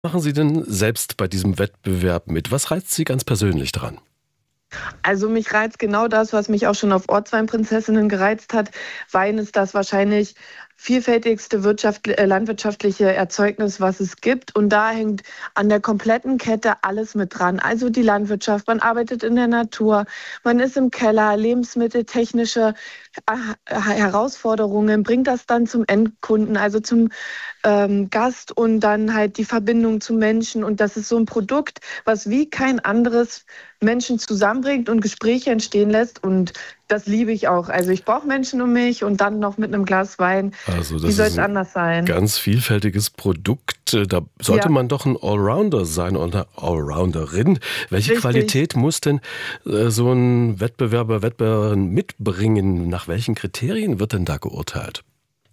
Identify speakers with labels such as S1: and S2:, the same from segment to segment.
S1: Machen Sie denn selbst bei diesem Wettbewerb mit? Was reizt Sie ganz persönlich daran?
S2: Also mich reizt genau das, was mich auch schon auf Ortsweinprinzessinnen gereizt hat. Wein ist das wahrscheinlich vielfältigste landwirtschaftliche Erzeugnis, was es gibt. Und da hängt an der kompletten Kette alles mit dran. Also die Landwirtschaft, man arbeitet in der Natur, man ist im Keller, lebensmitteltechnische Herausforderungen, bringt das dann zum Endkunden, also zum Gast und dann halt die Verbindung zu Menschen. Und das ist so ein Produkt, was wie kein anderes Menschen zusammenbringt und Gespräche entstehen lässt. Und das liebe ich auch. Also ich brauche Menschen um mich und dann noch mit einem Glas Wein.
S1: Also das
S2: Wie soll
S1: ist
S2: es
S1: ein
S2: anders sein?
S1: ganz vielfältiges Produkt. Da sollte man doch ein Allrounder sein oder Allrounderin. Welche
S2: Richtig.
S1: Qualität muss denn so ein Wettbewerber, Wettbewerberin mitbringen? Nach welchen Kriterien wird denn da geurteilt?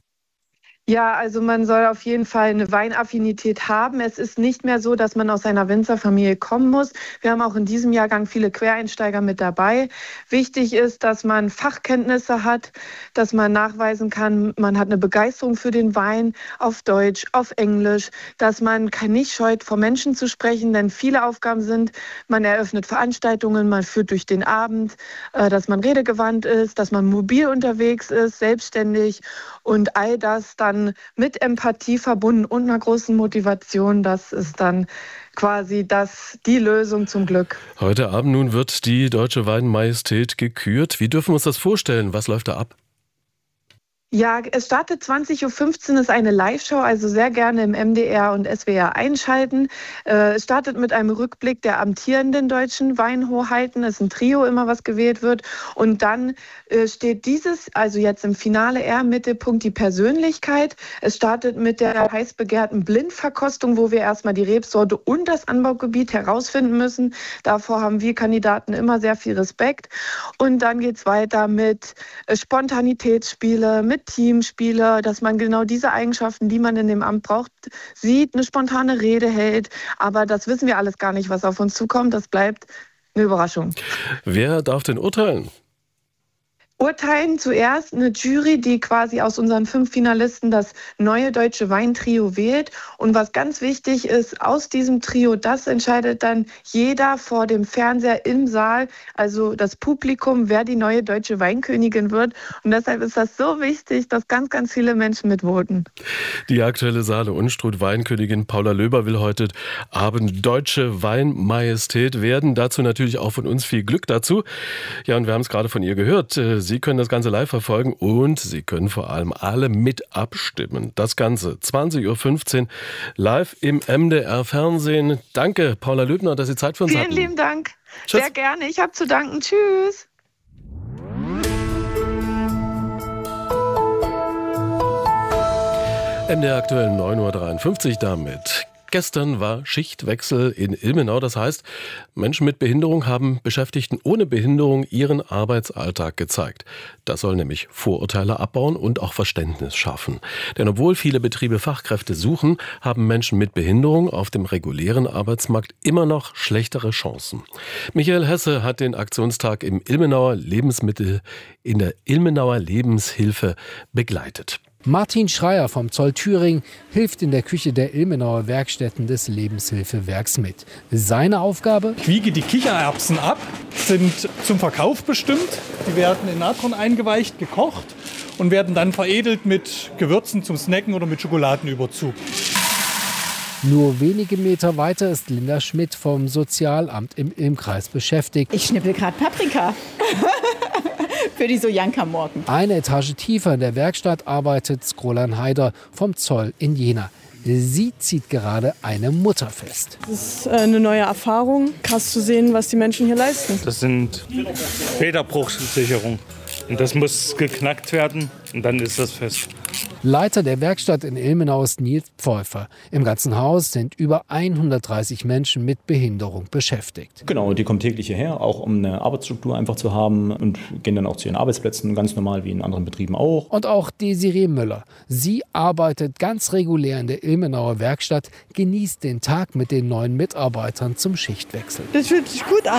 S2: Ja, also man soll auf jeden Fall eine Weinaffinität haben. Es ist nicht mehr so, dass man aus einer Winzerfamilie kommen muss. Wir haben auch in diesem Jahrgang viele Quereinsteiger mit dabei. Wichtig ist, dass man Fachkenntnisse hat, dass man nachweisen kann, man hat eine Begeisterung für den Wein auf Deutsch, auf Englisch, dass man nicht scheut, vor Menschen zu sprechen, denn viele Aufgaben sind, man eröffnet Veranstaltungen, man führt durch den Abend, dass man redegewandt ist, dass man mobil unterwegs ist, selbstständig und all das dann mit Empathie verbunden und einer großen Motivation. Das ist dann quasi die Lösung zum Glück.
S1: Heute Abend nun wird die Deutsche Weinmajestät gekürt. Wie dürfen wir uns das vorstellen? Was läuft da ab?
S2: Ja, es startet 20.15 Uhr, ist eine Live-Show, also sehr gerne im MDR und SWR einschalten. Es startet mit einem Rückblick der amtierenden deutschen Weinhoheiten. Es ist ein Trio immer, was gewählt wird. Und dann steht also jetzt im Finale eher im Mittelpunkt die Persönlichkeit. Es startet mit der heiß begehrten Blindverkostung, wo wir erstmal die Rebsorte und das Anbaugebiet herausfinden müssen. Davor haben wir Kandidaten immer sehr viel Respekt. Und dann geht's weiter mit Spontanitätsspiele, mit Teamspiele, dass man genau diese Eigenschaften, die man in dem Amt braucht, sieht, eine spontane Rede hält. Aber das wissen wir alles gar nicht, was auf uns zukommt. Das bleibt eine Überraschung.
S1: Wer darf denn urteilen?
S2: Urteilen zuerst eine Jury, die quasi aus unseren 5 Finalisten das neue deutsche Weintrio wählt. Und was ganz wichtig ist, aus diesem Trio, das entscheidet dann jeder vor dem Fernseher im Saal, also das Publikum, wer die neue deutsche Weinkönigin wird. Und deshalb ist das so wichtig, dass ganz, ganz viele Menschen mitvoten.
S1: Die aktuelle Saale Unstrut Weinkönigin Paula Löber will heute Abend deutsche Weinmajestät werden. Dazu natürlich auch von uns viel Glück dazu. Ja, und wir haben es gerade von ihr gehört. Sie können das Ganze live verfolgen und Sie können vor allem alle mit abstimmen. Das Ganze 20.15 Uhr live im MDR Fernsehen. Danke, Paula Löbner, dass Sie Zeit für uns hatten.
S2: Vielen lieben Dank.
S1: Tschüss.
S2: Sehr gerne. Ich habe zu danken. Tschüss.
S1: MDR aktuell 9.53 Uhr damit. Gestern war Schichtwechsel in Ilmenau. Das heißt, Menschen mit Behinderung haben Beschäftigten ohne Behinderung ihren Arbeitsalltag gezeigt. Das soll nämlich Vorurteile abbauen und auch Verständnis schaffen. Denn obwohl viele Betriebe Fachkräfte suchen, haben Menschen mit Behinderung auf dem regulären Arbeitsmarkt immer noch schlechtere Chancen. Michael Hesse hat den Aktionstag in der Ilmenauer Lebenshilfe begleitet.
S3: Martin Schreier vom Zoll Thüringen hilft in der Küche der Ilmenauer Werkstätten des Lebenshilfewerks mit. Seine Aufgabe?
S4: Ich wiege die Kichererbsen ab, sind zum Verkauf bestimmt. Die werden in Natron eingeweicht, gekocht und werden dann veredelt mit Gewürzen zum Snacken oder mit Schokoladenüberzug.
S3: Nur wenige Meter weiter ist Linda Schmidt vom Sozialamt im Ilmkreis beschäftigt.
S5: Ich schnippel gerade Paprika. Für die Sojanka-Morgen.
S3: Eine Etage tiefer in der Werkstatt arbeitet Skrolan Haider vom Zoll in Jena. Sie zieht gerade eine Mutter fest.
S6: Das ist eine neue Erfahrung, krass zu sehen, was die Menschen hier leisten.
S7: Das sind Federbruchsicherungen. Und das muss geknackt werden und dann ist das fest.
S3: Leiter der Werkstatt in Ilmenau ist Nils Pfeuffer. Im ganzen Haus sind über 130 Menschen mit Behinderung beschäftigt.
S8: Genau, die kommen täglich hierher, auch um eine Arbeitsstruktur einfach zu haben und gehen dann auch zu ihren Arbeitsplätzen, ganz normal wie in anderen Betrieben auch.
S3: Und auch Desiree Müller. Sie arbeitet ganz regulär in der Ilmenauer Werkstatt, genießt den Tag mit den neuen Mitarbeitern zum Schichtwechsel.
S6: Das fühlt sich gut an.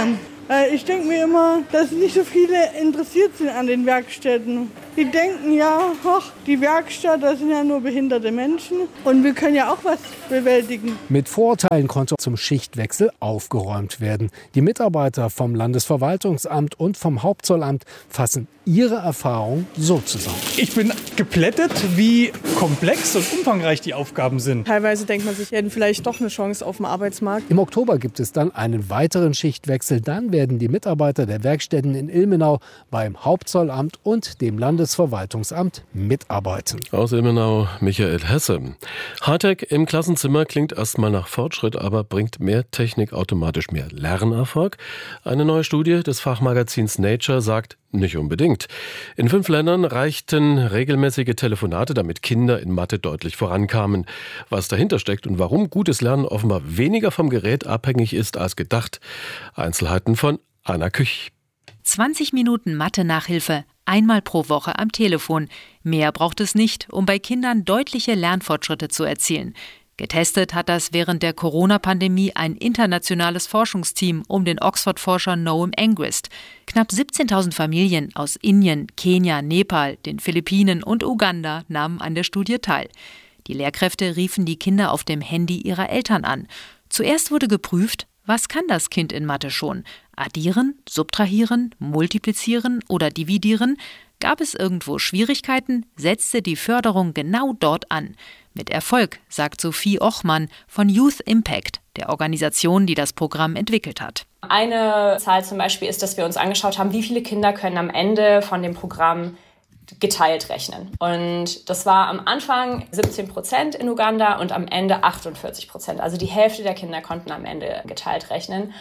S6: Ich denke mir immer, dass nicht so viele interessiert sind an den Werkstätten. Die denken ja, die Werkstatt, das sind ja nur behinderte Menschen und wir können ja auch was bewältigen.
S3: Mit Vorurteilen konnte zum Schichtwechsel aufgeräumt werden. Die Mitarbeiter vom Landesverwaltungsamt und vom Hauptzollamt fassen ihre Erfahrung so zusammen.
S4: Ich bin geplättet, wie komplex und umfangreich die Aufgaben sind.
S6: Teilweise denkt man sich, hätten vielleicht doch eine Chance auf dem Arbeitsmarkt.
S3: Im Oktober gibt es dann einen weiteren Schichtwechsel. Dann werden die Mitarbeiter der Werkstätten in Ilmenau beim Hauptzollamt und dem Landesverwaltungsamt mitarbeiten.
S1: Aus Ilmenau Michael Hesse. Hightech im Klassenzimmer klingt erstmal nach Fortschritt, aber bringt mehr Technik automatisch mehr Lernerfolg? Eine neue Studie des Fachmagazins Nature sagt, nicht unbedingt. In 5 Ländern reichten regelmäßige Telefonate, damit Kinder in Mathe deutlich vorankamen. Was dahinter steckt und warum gutes Lernen offenbar weniger vom Gerät abhängig ist als gedacht. Einzelheiten von Anna Küch.
S9: 20 Minuten Mathe-Nachhilfe, einmal pro Woche am Telefon. Mehr braucht es nicht, um bei Kindern deutliche Lernfortschritte zu erzielen. Getestet hat das während der Corona-Pandemie ein internationales Forschungsteam um den Oxford-Forscher Noam Engrist. Knapp 17.000 Familien aus Indien, Kenia, Nepal, den Philippinen und Uganda nahmen an der Studie teil. Die Lehrkräfte riefen die Kinder auf dem Handy ihrer Eltern an. Zuerst wurde geprüft, was kann das Kind in Mathe schon? Addieren, subtrahieren, multiplizieren oder dividieren? Gab es irgendwo Schwierigkeiten, setzte die Förderung genau dort an. Mit Erfolg, sagt Sophie Ochmann von Youth Impact, der Organisation, die das Programm entwickelt hat.
S10: Eine Zahl zum Beispiel ist, dass wir uns angeschaut haben, wie viele Kinder können am Ende von dem Programm geteilt rechnen. Und das war am Anfang 17% in Uganda und am Ende 48%. Also die Hälfte der Kinder konnten am Ende geteilt rechnen.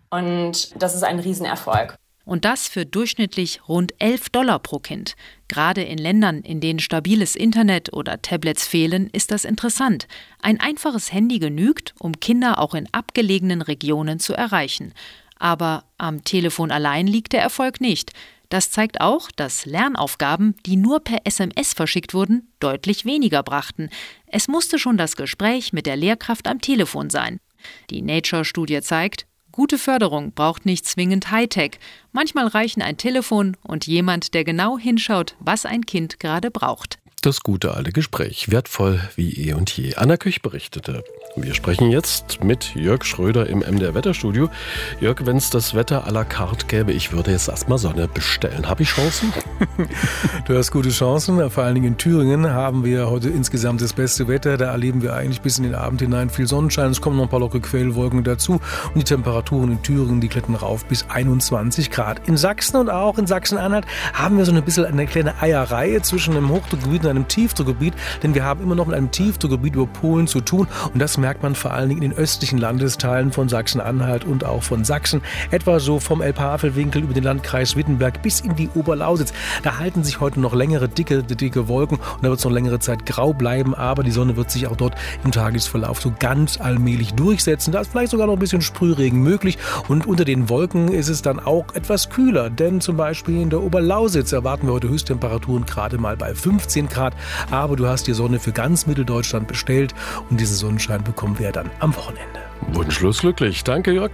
S10: Und das ist ein Riesenerfolg.
S9: Und das für durchschnittlich rund $11 pro Kind. Gerade in Ländern, in denen stabiles Internet oder Tablets fehlen, ist das interessant. Ein einfaches Handy genügt, um Kinder auch in abgelegenen Regionen zu erreichen. Aber am Telefon allein liegt der Erfolg nicht. Das zeigt auch, dass Lernaufgaben, die nur per SMS verschickt wurden, deutlich weniger brachten. Es musste schon das Gespräch mit der Lehrkraft am Telefon sein. Die Nature-Studie zeigt, gute Förderung braucht nicht zwingend Hightech. Manchmal reichen ein Telefon und jemand, der genau hinschaut, was ein Kind gerade braucht.
S1: Das gute alte Gespräch, wertvoll wie eh und je. Anna Küch berichtete. Wir sprechen jetzt mit Jörg Schröder im MDR Wetterstudio. Jörg, wenn es das Wetter à la carte gäbe, ich würde jetzt erstmal Sonne bestellen. Habe ich Chancen?
S11: Du hast gute Chancen. Vor allen Dingen in Thüringen haben wir heute insgesamt das beste Wetter. Da erleben wir eigentlich bis in den Abend hinein viel Sonnenschein. Es kommen noch ein paar lockere Quellwolken dazu. Und die Temperaturen in Thüringen, die klettern rauf bis 21 Grad. In Sachsen und auch in Sachsen-Anhalt haben wir so ein bisschen eine kleine Eierreihe zwischen einem Hochdruckgebiet und einem Tiefdruckgebiet. Denn wir haben immer noch mit einem Tiefdruckgebiet über Polen zu tun. Und das merkt man vor allen Dingen in den östlichen Landesteilen von Sachsen-Anhalt und auch von Sachsen. Etwa so vom Elbhavelwinkel über den Landkreis Wittenberg bis in die Oberlausitz. Da halten sich heute noch längere, dicke Wolken und da wird es noch längere Zeit grau bleiben, aber die Sonne wird sich auch dort im Tagesverlauf so ganz allmählich durchsetzen. Da ist vielleicht sogar noch ein bisschen Sprühregen möglich und unter den Wolken ist es dann auch etwas kühler, denn zum Beispiel in der Oberlausitz erwarten wir heute Höchsttemperaturen gerade mal bei 15 Grad, aber du hast die Sonne für ganz Mitteldeutschland bestellt und diesen Sonnenschein bekommen wir dann am Wochenende.
S1: Wunschlos glücklich. Danke, Jörg.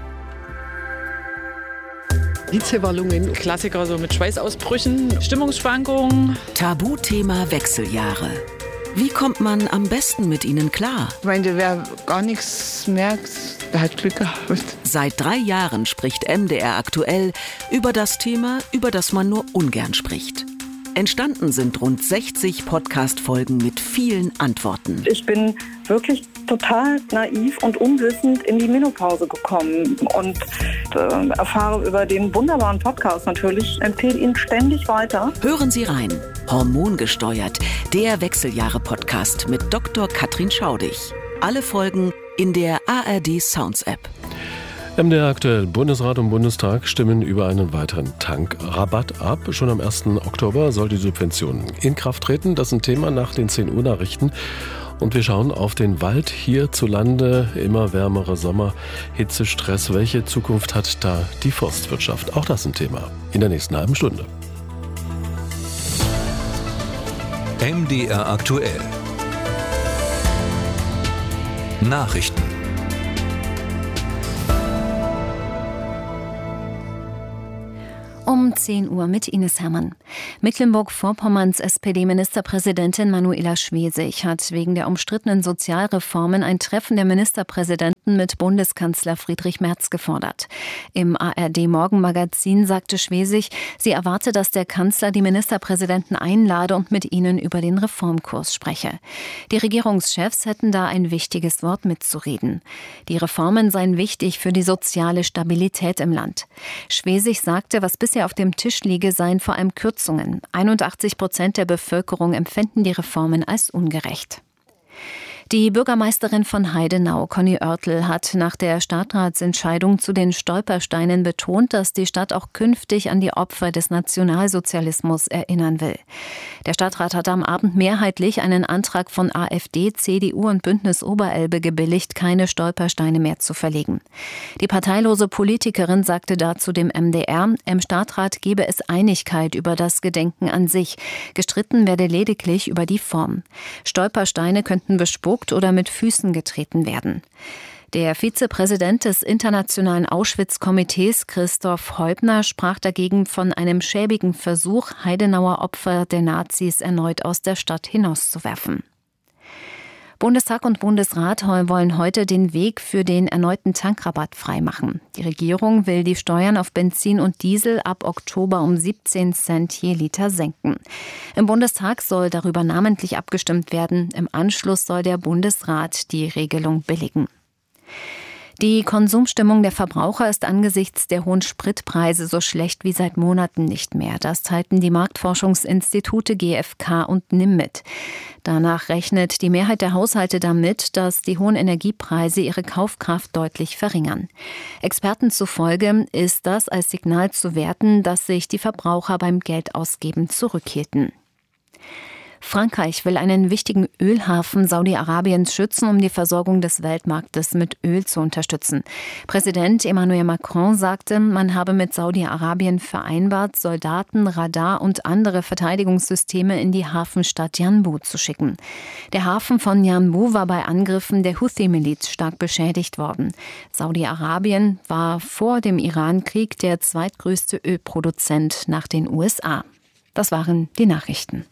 S12: Hitzewallungen, Klassiker so mit Schweißausbrüchen, Stimmungsschwankungen.
S13: Tabuthema Wechseljahre. Wie kommt man am besten mit ihnen klar?
S14: Ich meine, wer gar nichts merkt, der hat Glück gehabt.
S13: Seit 3 Jahren spricht MDR aktuell über das Thema, über das man nur ungern spricht. Entstanden sind rund 60 Podcast-Folgen mit vielen Antworten.
S15: Ich bin wirklich total naiv und unwissend in die Menopause gekommen und erfahre über den wunderbaren Podcast natürlich, empfehle ihn ständig weiter.
S13: Hören Sie rein. Hormongesteuert, der Wechseljahre-Podcast mit Dr. Katrin Schaudig. Alle Folgen in der ARD Sounds App.
S1: MDR aktuell. Bundesrat und Bundestag stimmen über einen weiteren Tankrabatt ab. Schon am 1. Oktober soll die Subvention in Kraft treten. Das ist ein Thema nach den 10 Uhr Nachrichten. Und wir schauen auf den Wald hierzulande. Immer wärmere Sommer, Hitzestress. Welche Zukunft hat da die Forstwirtschaft? Auch das ist ein Thema in der nächsten halben Stunde.
S16: MDR aktuell. Nachrichten.
S17: Um 10 Uhr mit Ines Hermann. Mecklenburg-Vorpommerns SPD-Ministerpräsidentin Manuela Schwesig hat wegen der umstrittenen Sozialreformen ein Treffen der Ministerpräsidenten mit Bundeskanzler Friedrich Merz gefordert. Im ARD-Morgenmagazin sagte Schwesig, sie erwarte, dass der Kanzler die Ministerpräsidenten einlade und mit ihnen über den Reformkurs spreche. Die Regierungschefs hätten da ein wichtiges Wort mitzureden. Die Reformen seien wichtig für die soziale Stabilität im Land. Schwesig sagte, was bisher auf dem Tisch liege, seien vor allem Kürzungen. 81% der Bevölkerung empfinden die Reformen als ungerecht. Die Bürgermeisterin von Heidenau, Conny Oertel, hat nach der Stadtratsentscheidung zu den Stolpersteinen betont, dass die Stadt auch künftig an die Opfer des Nationalsozialismus erinnern will. Der Stadtrat hat am Abend mehrheitlich einen Antrag von AfD, CDU und Bündnis Oberelbe gebilligt, keine Stolpersteine mehr zu verlegen. Die parteilose Politikerin sagte dazu dem MDR, im Stadtrat gebe es Einigkeit über das Gedenken an sich. Gestritten werde lediglich über die Form. Stolpersteine könnten bespuckt oder mit Füßen getreten werden. Der Vizepräsident des Internationalen Auschwitz-Komitees, Christoph Heubner, sprach dagegen von einem schäbigen Versuch, Heidenauer Opfer der Nazis erneut aus der Stadt hinauszuwerfen. Bundestag und Bundesrat wollen heute den Weg für den erneuten Tankrabatt freimachen. Die Regierung will die Steuern auf Benzin und Diesel ab Oktober um 17 Cent je Liter senken. Im Bundestag soll darüber namentlich abgestimmt werden. Im Anschluss soll der Bundesrat die Regelung billigen. Die Konsumstimmung der Verbraucher ist angesichts der hohen Spritpreise so schlecht wie seit Monaten nicht mehr. Das teilten die Marktforschungsinstitute GfK und NIM mit. Danach rechnet die Mehrheit der Haushalte damit, dass die hohen Energiepreise ihre Kaufkraft deutlich verringern. Experten zufolge ist das als Signal zu werten, dass sich die Verbraucher beim Geldausgeben zurückhielten. Frankreich will einen wichtigen Ölhafen Saudi-Arabiens schützen, um die Versorgung des Weltmarktes mit Öl zu unterstützen. Präsident Emmanuel Macron sagte, man habe mit Saudi-Arabien vereinbart, Soldaten, Radar und andere Verteidigungssysteme in die Hafenstadt Yanbu zu schicken. Der Hafen von Yanbu war bei Angriffen der Houthi-Miliz stark beschädigt worden. Saudi-Arabien war vor dem Iran-Krieg der zweitgrößte Ölproduzent nach den USA. Das waren die Nachrichten.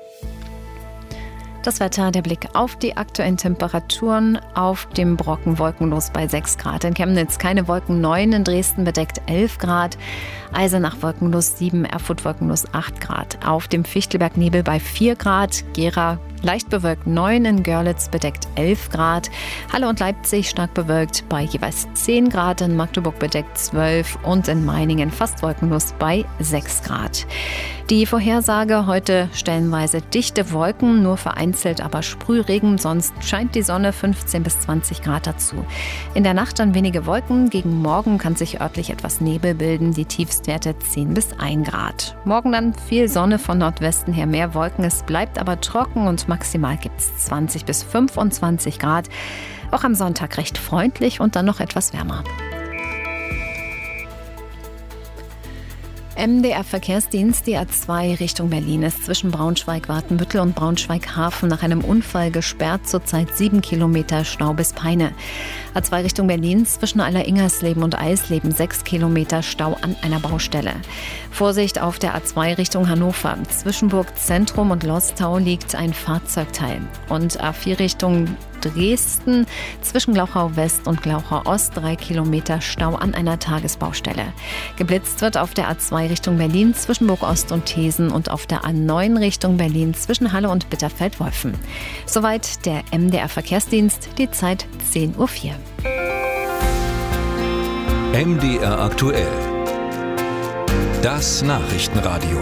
S17: Das Wetter, der Blick auf die aktuellen Temperaturen. Auf dem Brocken wolkenlos bei 6 Grad. In Chemnitz keine Wolken, 9. In Dresden bedeckt 11 Grad. Eisenach wolkenlos 7, Erfurt wolkenlos 8 Grad. Auf dem Fichtelberg Nebel bei 4 Grad. Gera leicht bewölkt 9, in Görlitz bedeckt 11 Grad. Halle und Leipzig stark bewölkt bei jeweils 10 Grad. In Magdeburg bedeckt 12 und in Meiningen fast wolkenlos bei 6 Grad. Die Vorhersage heute stellenweise dichte Wolken, nur vereinzelt aber Sprühregen, sonst scheint die Sonne, 15 bis 20 Grad dazu. In der Nacht dann wenige Wolken, gegen Morgen kann sich örtlich etwas Nebel bilden, die Tiefstwerte 10 bis 1 Grad. Morgen dann viel Sonne, von Nordwesten her mehr Wolken, es bleibt aber trocken und maximal gibt es 20 bis 25 Grad. Auch am Sonntag recht freundlich und dann noch etwas wärmer. MDR-Verkehrsdienst, die A2 Richtung Berlin ist zwischen Braunschweig-Watenbüttel und Braunschweig-Hafen nach einem Unfall gesperrt, zurzeit 7 Kilometer Stau bis Peine. A2 Richtung Berlin zwischen Aller-Ingersleben und Eisleben 6 Kilometer Stau an einer Baustelle. Vorsicht auf der A2 Richtung Hannover. Zwischen Burg Zentrum und Lostau liegt ein Fahrzeugteil. Und A4 Richtung Dresden zwischen Glauchau West und Glauchau Ost 3 Kilometer Stau an einer Tagesbaustelle. Geblitzt wird auf der A2 Richtung Berlin zwischen Burg Ost und Thesen und auf der A9 Richtung Berlin zwischen Halle und Bitterfeld-Wolfen. Soweit der MDR Verkehrsdienst, die Zeit 10:04 Uhr.
S16: MDR aktuell. Das Nachrichtenradio.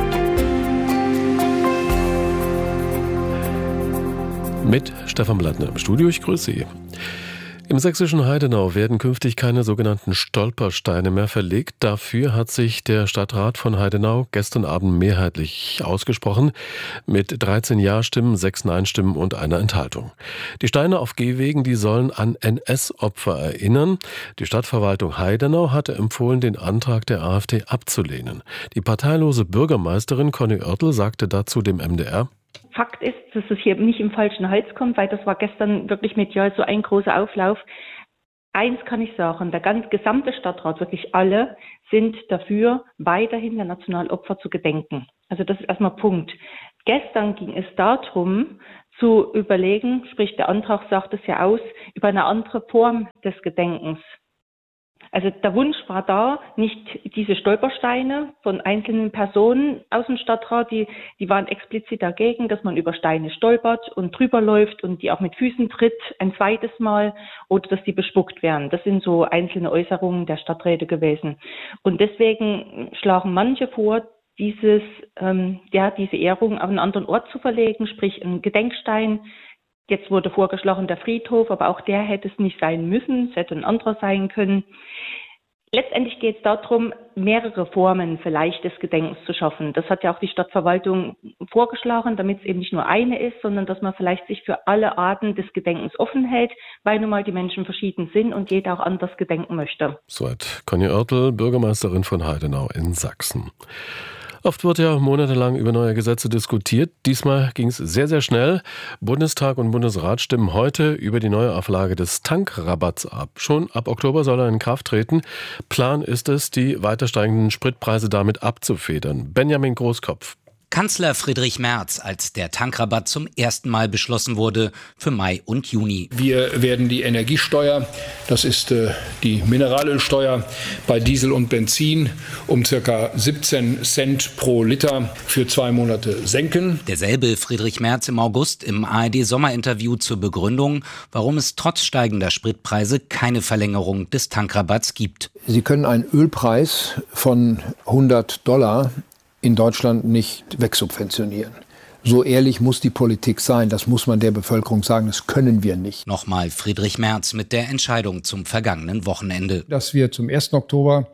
S1: Mit Stefan Blattner im Studio, ich grüße Sie. Im sächsischen Heidenau werden künftig keine sogenannten Stolpersteine mehr verlegt. Dafür hat sich der Stadtrat von Heidenau gestern Abend mehrheitlich ausgesprochen, mit 13 Ja-Stimmen, 6 Nein-Stimmen und einer Enthaltung. Die Steine auf Gehwegen, die sollen an NS-Opfer erinnern. Die Stadtverwaltung Heidenau hatte empfohlen, den Antrag der AfD abzulehnen. Die parteilose Bürgermeisterin Conny Oertel sagte dazu dem MDR:
S18: Fakt ist, dass es hier nicht im falschen Hals kommt, weil das war gestern wirklich medial so ein großer Auflauf. Eins kann ich sagen, der gesamte Stadtrat, wirklich alle, sind dafür, weiterhin der nationalen Opfer zu gedenken. Also das ist erstmal Punkt. Gestern ging es darum, zu überlegen, sprich der Antrag sagt es ja aus, über eine andere Form des Gedenkens. Also der Wunsch war da, nicht diese Stolpersteine von einzelnen Personen aus dem Stadtrat, die waren explizit dagegen, dass man über Steine stolpert und drüber läuft und die auch mit Füßen tritt ein zweites Mal oder dass die bespuckt werden. Das sind so einzelne Äußerungen der Stadträte gewesen. Und deswegen schlagen manche vor, diese Ehrung auf einen anderen Ort zu verlegen, sprich einen Gedenkstein. Jetzt wurde vorgeschlagen der Friedhof, aber auch der hätte es nicht sein müssen, es hätte ein anderer sein können. Letztendlich geht es darum, mehrere Formen vielleicht des Gedenkens zu schaffen. Das hat ja auch die Stadtverwaltung vorgeschlagen, damit es eben nicht nur eine ist, sondern dass man vielleicht sich für alle Arten des Gedenkens offen hält, weil nun mal die Menschen verschieden sind und jeder auch anders gedenken möchte.
S1: Soweit Conny Oertel, Bürgermeisterin von Heidenau in Sachsen. Oft wird ja monatelang über neue Gesetze diskutiert. Diesmal ging es sehr, sehr schnell. Bundestag und Bundesrat stimmen heute über die neue Auflage des Tankrabatts ab. Schon ab Oktober soll er in Kraft treten. Plan ist es, die weiter steigenden Spritpreise damit abzufedern. Benjamin Großkopf.
S19: Kanzler Friedrich Merz, als der Tankrabatt zum ersten Mal beschlossen wurde für Mai und Juni.
S20: Wir werden die Energiesteuer, das ist die Mineralölsteuer bei Diesel und Benzin, um ca. 17 Cent pro Liter für 2 Monate senken.
S19: Derselbe Friedrich Merz im August im ARD-Sommer-Interview zur Begründung, warum es trotz steigender Spritpreise keine Verlängerung des Tankrabatts gibt.
S20: Sie können einen Ölpreis von $100 in Deutschland nicht wegsubventionieren. So ehrlich muss die Politik sein, das muss man der Bevölkerung sagen, das können wir nicht.
S19: Nochmal Friedrich Merz mit der Entscheidung zum vergangenen Wochenende.
S20: Dass wir zum 1. Oktober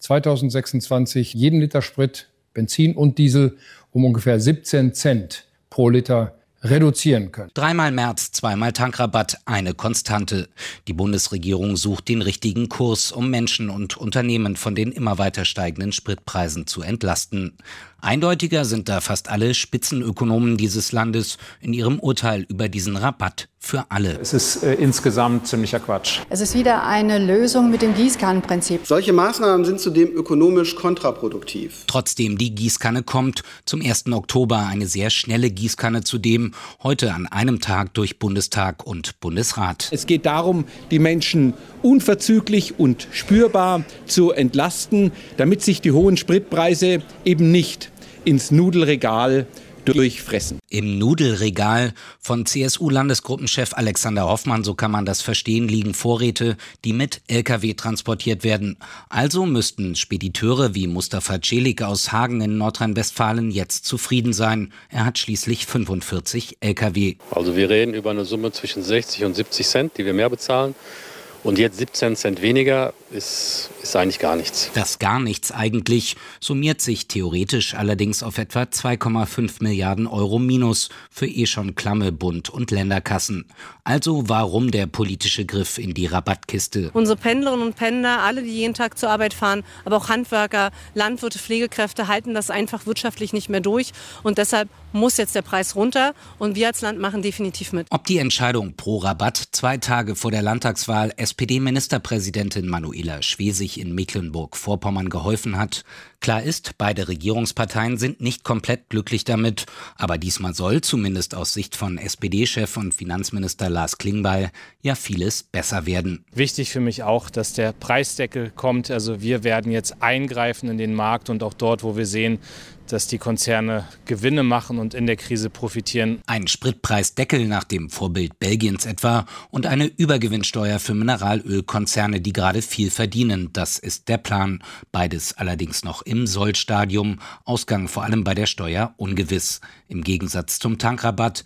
S20: 2026 jeden Liter Sprit, Benzin und Diesel um ungefähr 17 Cent pro Liter reduzieren können.
S19: 3-mal März, 2-mal Tankrabatt, eine Konstante. Die Bundesregierung sucht den richtigen Kurs, um Menschen und Unternehmen von den immer weiter steigenden Spritpreisen zu entlasten. Eindeutiger sind da fast alle Spitzenökonomen dieses Landes in ihrem Urteil über diesen Rabatt für alle.
S21: Es ist insgesamt ziemlicher Quatsch.
S22: Es ist wieder eine Lösung mit dem Gießkannenprinzip.
S23: Solche Maßnahmen sind zudem ökonomisch kontraproduktiv.
S19: Trotzdem, die Gießkanne kommt. Zum 1. Oktober eine sehr schnelle Gießkanne zudem. Heute an einem Tag durch Bundestag und Bundesrat.
S24: Es geht darum, die Menschen unverzüglich und spürbar zu entlasten, damit sich die hohen Spritpreise eben nicht ins Nudelregal durchfressen.
S19: Im Nudelregal von CSU-Landesgruppenchef Alexander Hoffmann, so kann man das verstehen, liegen Vorräte, die mit Lkw transportiert werden. Also müssten Spediteure wie Mustafa Celik aus Hagen in Nordrhein-Westfalen jetzt zufrieden sein. Er hat schließlich 45 Lkw.
S25: Also wir reden über eine Summe zwischen 60 und 70 Cent, die wir mehr bezahlen. Und jetzt 17 Cent weniger ist eigentlich gar nichts.
S19: Das gar nichts eigentlich summiert sich theoretisch allerdings auf etwa 2,5 Milliarden Euro Minus für schon klamme Bund- und Länderkassen. Also warum der politische Griff in die Rabattkiste?
S26: Unsere Pendlerinnen und Pendler, alle, die jeden Tag zur Arbeit fahren, aber auch Handwerker, Landwirte, Pflegekräfte halten das einfach wirtschaftlich nicht mehr durch. Und deshalb muss jetzt der Preis runter und wir als Land machen definitiv mit.
S19: Ob die Entscheidung pro Rabatt 2 Tage vor der Landtagswahl SPD-Ministerpräsidentin Manuela Schwesig in Mecklenburg-Vorpommern geholfen hat, klar ist, beide Regierungsparteien sind nicht komplett glücklich damit. Aber diesmal soll, zumindest aus Sicht von SPD-Chef und Finanzminister Lars Klingbeil, ja vieles besser werden.
S7: Wichtig für mich auch, dass der Preisdeckel kommt. Also wir werden jetzt eingreifen in den Markt und auch dort, wo wir sehen, dass die Konzerne Gewinne machen und in der Krise profitieren.
S19: Ein Spritpreisdeckel nach dem Vorbild Belgiens etwa und eine Übergewinnsteuer für Mineralölkonzerne, die gerade viel verdienen. Das ist der Plan. Beides allerdings noch im Sollstadium. Ausgang vor allem bei der Steuer ungewiss. Im Gegensatz zum Tankrabatt.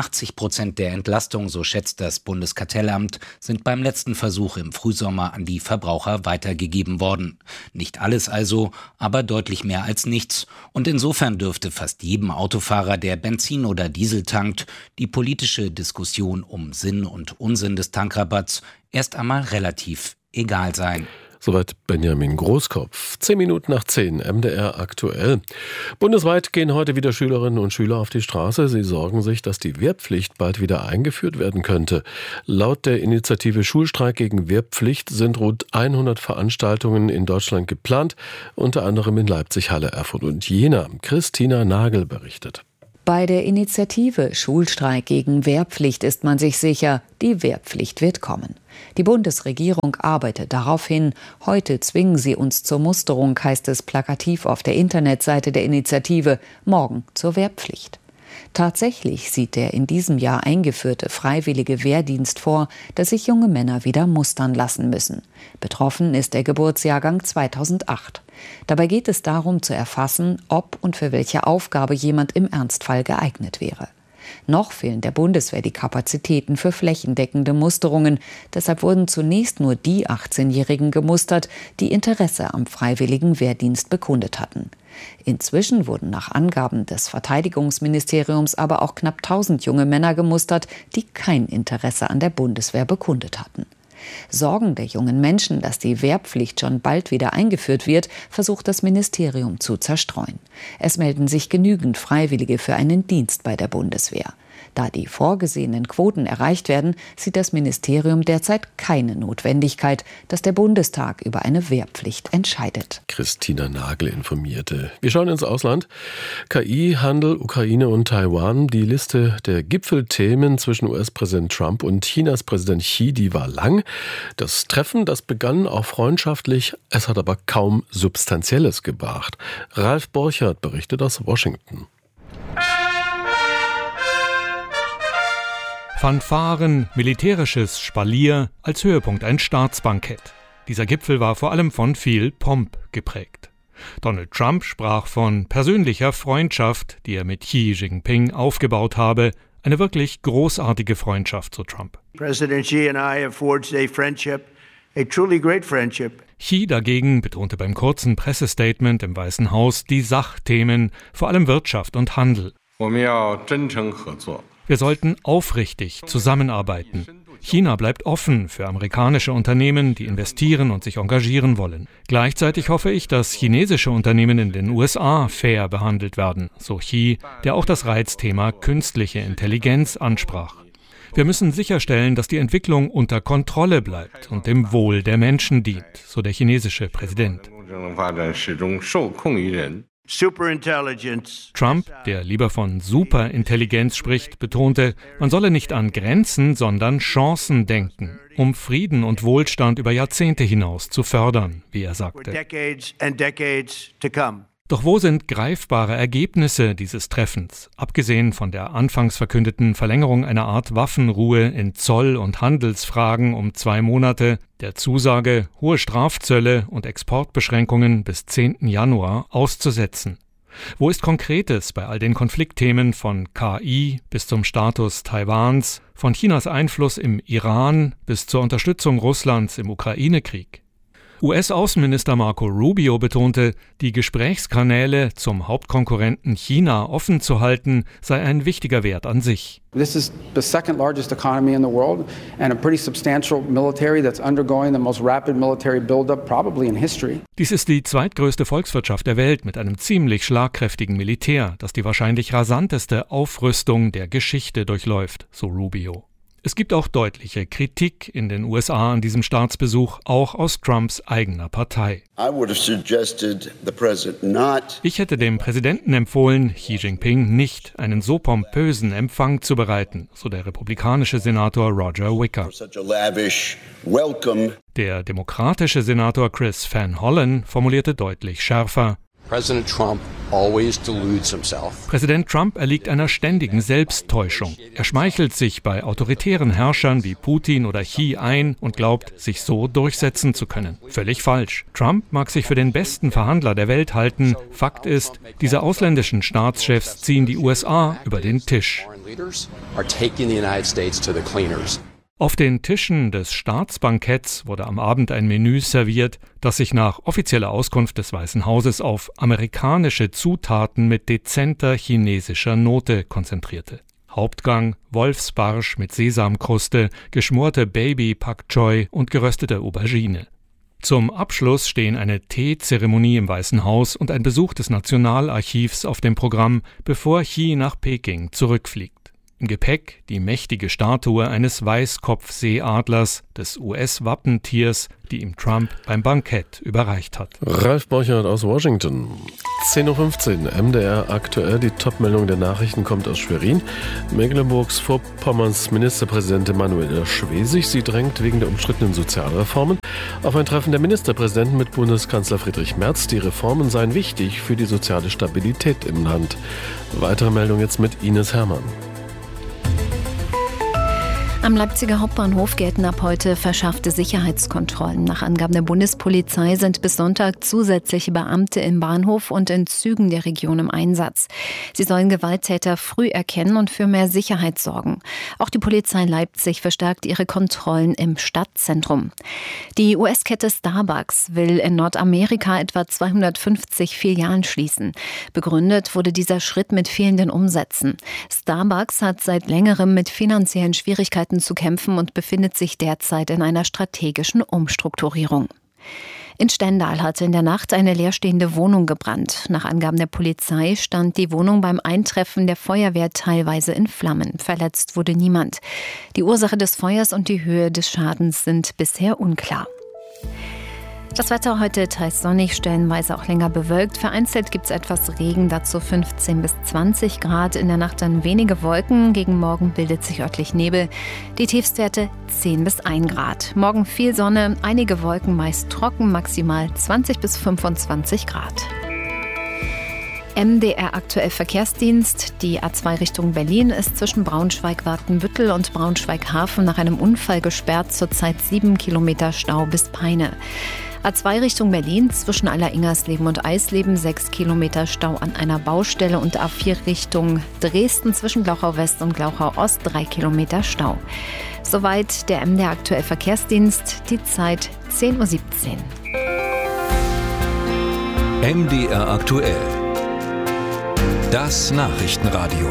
S19: 80% der Entlastung, so schätzt das Bundeskartellamt, sind beim letzten Versuch im Frühsommer an die Verbraucher weitergegeben worden. Nicht alles also, aber deutlich mehr als nichts. Und insofern dürfte fast jedem Autofahrer, der Benzin oder Diesel tankt, die politische Diskussion um Sinn und Unsinn des Tankrabatts erst einmal relativ egal sein.
S1: Soweit Benjamin Großkopf. 10 Minuten nach 10, MDR aktuell. Bundesweit gehen heute wieder Schülerinnen und Schüler auf die Straße. Sie sorgen sich, dass die Wehrpflicht bald wieder eingeführt werden könnte. Laut der Initiative Schulstreik gegen Wehrpflicht sind rund 100 Veranstaltungen in Deutschland geplant, unter anderem in Leipzig, Halle, Erfurt und Jena. Christina Nagel berichtet.
S2: Bei der Initiative Schulstreik gegen Wehrpflicht ist man sich sicher, die Wehrpflicht wird kommen. Die Bundesregierung arbeitet darauf hin. Heute zwingen sie uns zur Musterung, heißt es plakativ auf der Internetseite der Initiative, morgen zur Wehrpflicht. Tatsächlich sieht der in diesem Jahr eingeführte freiwillige Wehrdienst vor, dass sich junge Männer wieder mustern lassen müssen. Betroffen ist der Geburtsjahrgang 2008. Dabei geht es darum zu erfassen, ob und für welche Aufgabe jemand im Ernstfall geeignet wäre. Noch fehlen der Bundeswehr die Kapazitäten für flächendeckende Musterungen. Deshalb wurden zunächst nur die 18-Jährigen gemustert, die Interesse am freiwilligen Wehrdienst bekundet hatten. Inzwischen wurden nach Angaben des Verteidigungsministeriums aber auch knapp 1000 junge Männer gemustert, die kein Interesse an der Bundeswehr bekundet hatten. Sorgen der jungen Menschen, dass die Wehrpflicht schon bald wieder eingeführt wird, versucht das Ministerium zu zerstreuen. Es melden sich genügend Freiwillige für einen Dienst bei der Bundeswehr. Da die vorgesehenen Quoten erreicht werden, sieht das Ministerium derzeit keine Notwendigkeit, dass der Bundestag über eine Wehrpflicht entscheidet.
S1: Christina Nagel informierte. Wir schauen ins Ausland. KI, Handel, Ukraine und Taiwan. Die Liste der Gipfelthemen zwischen US-Präsident Trump und Chinas Präsident Xi, die war lang. Das Treffen, das begann auch freundschaftlich, es hat aber kaum Substanzielles gebracht. Ralf Borchert berichtet aus Washington.
S3: Fanfaren, militärisches Spalier, als Höhepunkt ein Staatsbankett. Dieser Gipfel war vor allem von viel Pomp geprägt. Donald Trump sprach von persönlicher Freundschaft, die er mit Xi Jinping aufgebaut habe. Eine wirklich großartige Freundschaft, so Trump.
S4: President Xi and I have forged a friendship, a truly great friendship.
S3: Xi dagegen betonte beim kurzen Pressestatement im Weißen Haus die Sachthemen, vor allem Wirtschaft und Handel. Wir sollten aufrichtig zusammenarbeiten. China bleibt offen für amerikanische Unternehmen, die investieren und sich engagieren wollen. Gleichzeitig hoffe ich, dass chinesische Unternehmen in den USA fair behandelt werden, so Xi, der auch das Reizthema künstliche Intelligenz ansprach. Wir müssen sicherstellen, dass die Entwicklung unter Kontrolle bleibt und dem Wohl der Menschen dient, so der chinesische Präsident. Trump, der lieber von Superintelligenz spricht, betonte, man solle nicht an Grenzen, sondern Chancen denken, um Frieden und Wohlstand über Jahrzehnte hinaus zu fördern, wie er sagte. Doch wo sind greifbare Ergebnisse dieses Treffens, abgesehen von der anfangs verkündeten Verlängerung einer Art Waffenruhe in Zoll- und Handelsfragen um 2 Monate, der Zusage, hohe Strafzölle und Exportbeschränkungen bis 10. Januar auszusetzen? Wo ist Konkretes bei all den Konfliktthemen von KI bis zum Status Taiwans, von Chinas Einfluss im Iran bis zur Unterstützung Russlands im Ukraine-Krieg? US-Außenminister Marco Rubio betonte, die Gesprächskanäle zum Hauptkonkurrenten China offen zu halten, sei ein wichtiger Wert an sich.
S5: This is the second largest economy in the world and a pretty substantial military that's undergoing the most rapid military buildup probably in history.
S3: Dies ist die zweitgrößte Volkswirtschaft der Welt mit einem ziemlich schlagkräftigen Militär, das die wahrscheinlich rasanteste Aufrüstung der Geschichte durchläuft, so Rubio. Es gibt auch deutliche Kritik in den USA an diesem Staatsbesuch, auch aus Trumps eigener Partei. Ich hätte dem Präsidenten empfohlen, Xi Jinping nicht einen so pompösen Empfang zu bereiten, so der republikanische Senator Roger Wicker. Der demokratische Senator Chris Van Hollen formulierte deutlich schärfer: Präsident Trump erliegt einer ständigen Selbsttäuschung. Er schmeichelt sich bei autoritären Herrschern wie Putin oder Xi ein und glaubt, sich so durchsetzen zu können. Völlig falsch. Trump mag sich für den besten Verhandler der Welt halten. Fakt ist, diese ausländischen Staatschefs ziehen die USA über den Tisch. Auf den Tischen des Staatsbanketts wurde am Abend ein Menü serviert, das sich nach offizieller Auskunft des Weißen Hauses auf amerikanische Zutaten mit dezenter chinesischer Note konzentrierte. Hauptgang: Wolfsbarsch mit Sesamkruste, geschmorte Baby Pak Choi und geröstete Aubergine. Zum Abschluss stehen eine Teezeremonie im Weißen Haus und ein Besuch des Nationalarchivs auf dem Programm, bevor Xi nach Peking zurückfliegt. Im Gepäck die mächtige Statue eines Weißkopfseeadlers, des US-Wappentiers, die ihm Trump beim Bankett überreicht hat.
S1: Ralf Borchert aus Washington. 10.15 Uhr, MDR aktuell. Die Topmeldung der Nachrichten kommt aus Schwerin. Mecklenburg-Vorpommerns Ministerpräsidentin Manuela Schwesig. Sie drängt wegen der umstrittenen Sozialreformen auf ein Treffen der Ministerpräsidenten mit Bundeskanzler Friedrich Merz. Die Reformen seien wichtig für die soziale Stabilität im Land. Weitere Meldung jetzt mit Ines Hermann.
S17: Am Leipziger Hauptbahnhof gelten ab heute verschärfte Sicherheitskontrollen. Nach Angaben der Bundespolizei sind bis Sonntag zusätzliche Beamte im Bahnhof und in Zügen der Region im Einsatz. Sie sollen Gewalttäter früh erkennen und für mehr Sicherheit sorgen. Auch die Polizei Leipzig verstärkt ihre Kontrollen im Stadtzentrum. Die US-Kette Starbucks will in Nordamerika etwa 250 Filialen schließen. Begründet wurde dieser Schritt mit fehlenden Umsätzen. Starbucks hat seit längerem mit finanziellen Schwierigkeiten zu kämpfen und befindet sich derzeit in einer strategischen Umstrukturierung. In Stendal hatte in der Nacht eine leerstehende Wohnung gebrannt. Nach Angaben der Polizei stand die Wohnung beim Eintreffen der Feuerwehr teilweise in Flammen. Verletzt wurde niemand. Die Ursache des Feuers und die Höhe des Schadens sind bisher unklar. Das Wetter heute teils sonnig, stellenweise auch länger bewölkt. Vereinzelt gibt es etwas Regen, dazu 15 bis 20 Grad. In der Nacht dann wenige Wolken. Gegen Morgen bildet sich örtlich Nebel. Die Tiefstwerte 10 bis 1 Grad. Morgen viel Sonne, einige Wolken, meist trocken, maximal 20 bis 25 Grad. MDR aktuell Verkehrsdienst. Die A2 Richtung Berlin ist zwischen Braunschweig-Watenbüttel und Braunschweig-Hafen nach einem Unfall gesperrt. Zurzeit 7 Kilometer Stau bis Peine. A2 Richtung Berlin zwischen Alleringersleben und Eisleben 6 Kilometer Stau an einer Baustelle und A4 Richtung Dresden zwischen Glauchau West und Glauchau Ost 3 Kilometer Stau. Soweit der MDR aktuell Verkehrsdienst. Die Zeit 10.17 Uhr.
S16: MDR aktuell. Das Nachrichtenradio.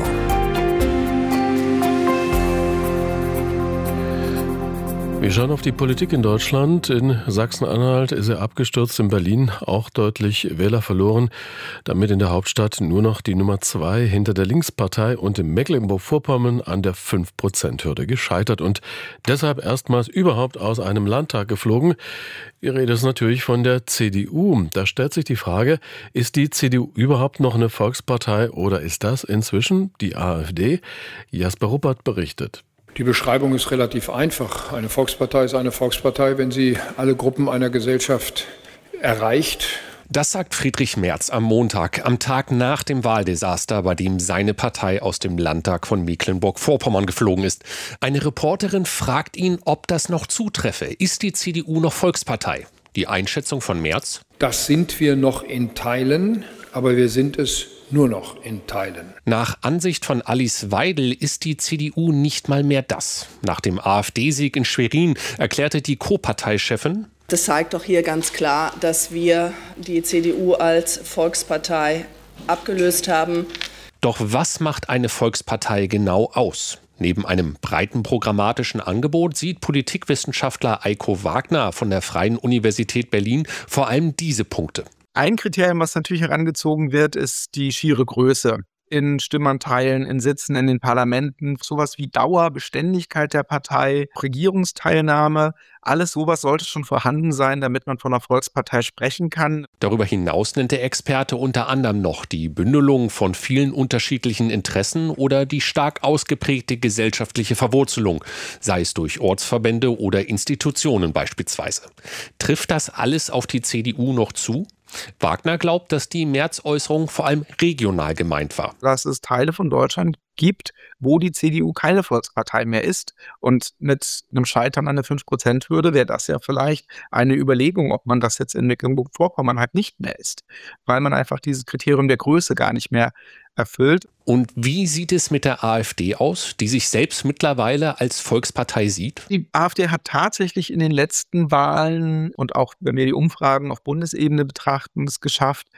S1: Wir schauen auf die Politik in Deutschland. In Sachsen-Anhalt ist er abgestürzt, in Berlin auch deutlich Wähler verloren. Damit in der Hauptstadt nur noch die Nummer 2 hinter der Linkspartei und in Mecklenburg-Vorpommern an der 5%-Hürde gescheitert und deshalb erstmals überhaupt aus einem Landtag geflogen. Die Rede ist natürlich von der CDU. Da stellt sich die Frage, ist die CDU überhaupt noch eine Volkspartei oder ist das inzwischen die AfD? Jasper Ruppert berichtet.
S20: Die Beschreibung ist relativ einfach. Eine Volkspartei ist eine Volkspartei, wenn sie alle Gruppen einer Gesellschaft erreicht.
S6: Das sagt Friedrich Merz am Montag, am Tag nach dem Wahldesaster, bei dem seine Partei aus dem Landtag von Mecklenburg-Vorpommern geflogen ist. Eine Reporterin fragt ihn, ob das noch zutreffe. Ist die CDU noch Volkspartei? Die Einschätzung von Merz?
S20: Das sind wir noch in Teilen, aber wir sind es nur noch in Teilen.
S6: Nach Ansicht von Alice Weidel ist die CDU nicht mal mehr das. Nach dem AfD-Sieg in Schwerin erklärte die Co-Parteichefin:
S8: Das zeigt doch hier ganz klar, dass wir die CDU als Volkspartei abgelöst haben.
S6: Doch was macht eine Volkspartei genau aus? Neben einem breiten programmatischen Angebot sieht Politikwissenschaftler Eiko Wagner von der Freien Universität Berlin vor allem diese Punkte.
S9: Ein Kriterium, was natürlich herangezogen wird, ist die schiere Größe. In Stimmanteilen, in Sitzen in den Parlamenten, sowas wie Dauer, Beständigkeit der Partei, Regierungsteilnahme, alles sowas sollte schon vorhanden sein, damit man von einer Volkspartei sprechen kann.
S6: Darüber hinaus nennt der Experte unter anderem noch die Bündelung von vielen unterschiedlichen Interessen oder die stark ausgeprägte gesellschaftliche Verwurzelung, sei es durch Ortsverbände oder Institutionen beispielsweise. Trifft das alles auf die CDU noch zu? Wagner glaubt, dass die Merz-Äußerung vor allem regional gemeint war.
S9: Dass es Teile von Deutschland gibt, wo die CDU keine Volkspartei mehr ist. Und mit einem Scheitern an der 5%-Hürde wäre das ja vielleicht eine Überlegung, ob man das jetzt in Mecklenburg-Vorpommern halt nicht mehr ist. Weil man einfach dieses Kriterium der Größe gar nicht mehr erfüllt.
S6: Und wie sieht es mit der AfD aus, die sich selbst mittlerweile als Volkspartei sieht?
S9: Die AfD hat tatsächlich in den letzten Wahlen und auch, wenn wir die Umfragen auf Bundesebene betrachten, es geschafft,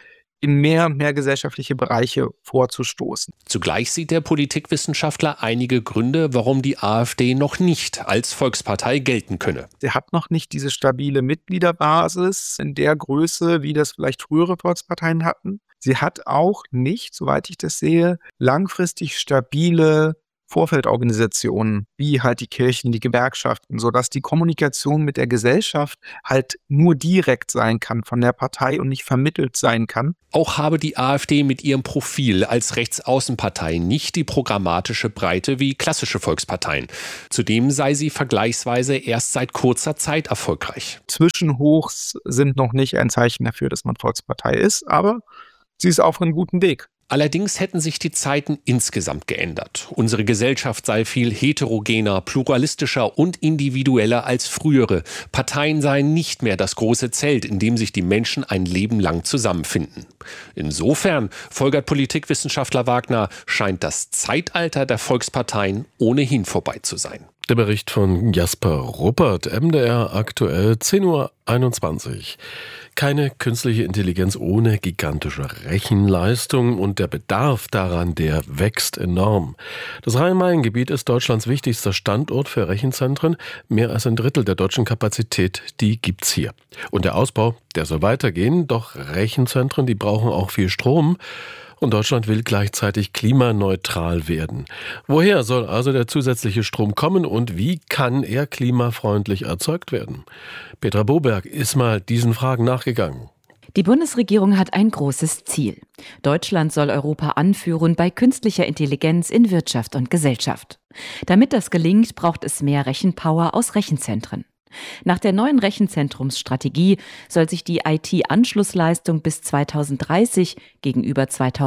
S9: in mehr und mehr gesellschaftliche Bereiche vorzustoßen.
S6: Zugleich sieht der Politikwissenschaftler einige Gründe, warum die AfD noch nicht als Volkspartei gelten könne.
S9: Sie hat noch nicht diese stabile Mitgliederbasis in der Größe, wie das vielleicht frühere Volksparteien hatten. Sie hat auch nicht, soweit ich das sehe, langfristig stabile Vorfeldorganisationen, wie halt die Kirchen, die Gewerkschaften, sodass die Kommunikation mit der Gesellschaft halt nur direkt sein kann von der Partei und nicht vermittelt sein kann.
S6: Auch habe die AfD mit ihrem Profil als Rechtsaußenpartei nicht die programmatische Breite wie klassische Volksparteien. Zudem sei sie vergleichsweise erst seit kurzer Zeit erfolgreich.
S9: Zwischenhochs sind noch nicht ein Zeichen dafür, dass man Volkspartei ist, aber sie ist auf einem guten Weg.
S6: Allerdings hätten sich die Zeiten insgesamt geändert. Unsere Gesellschaft sei viel heterogener, pluralistischer und individueller als frühere. Parteien seien nicht mehr das große Zelt, in dem sich die Menschen ein Leben lang zusammenfinden. Insofern, folgert Politikwissenschaftler Wagner, scheint das Zeitalter der Volksparteien ohnehin vorbei zu sein.
S1: Der Bericht von Jasper Ruppert, MDR aktuell 10:21 Uhr. Keine künstliche Intelligenz ohne gigantische Rechenleistung und der Bedarf daran, der wächst enorm. Das Rhein-Main-Gebiet ist Deutschlands wichtigster Standort für Rechenzentren. Mehr als ein Drittel der deutschen Kapazität, die gibt's hier. Und der Ausbau, der soll weitergehen, doch Rechenzentren, die brauchen auch viel Strom. Und Deutschland will gleichzeitig klimaneutral werden. Woher soll also der zusätzliche Strom kommen und wie kann er klimafreundlich erzeugt werden? Petra Boberg ist mal diesen Fragen nachgegangen.
S10: Die Bundesregierung hat ein großes Ziel. Deutschland soll Europa anführen bei künstlicher Intelligenz in Wirtschaft und Gesellschaft. Damit das gelingt, braucht es mehr Rechenpower aus Rechenzentren. Nach der neuen Rechenzentrumsstrategie soll sich die IT-Anschlussleistung bis 2030 gegenüber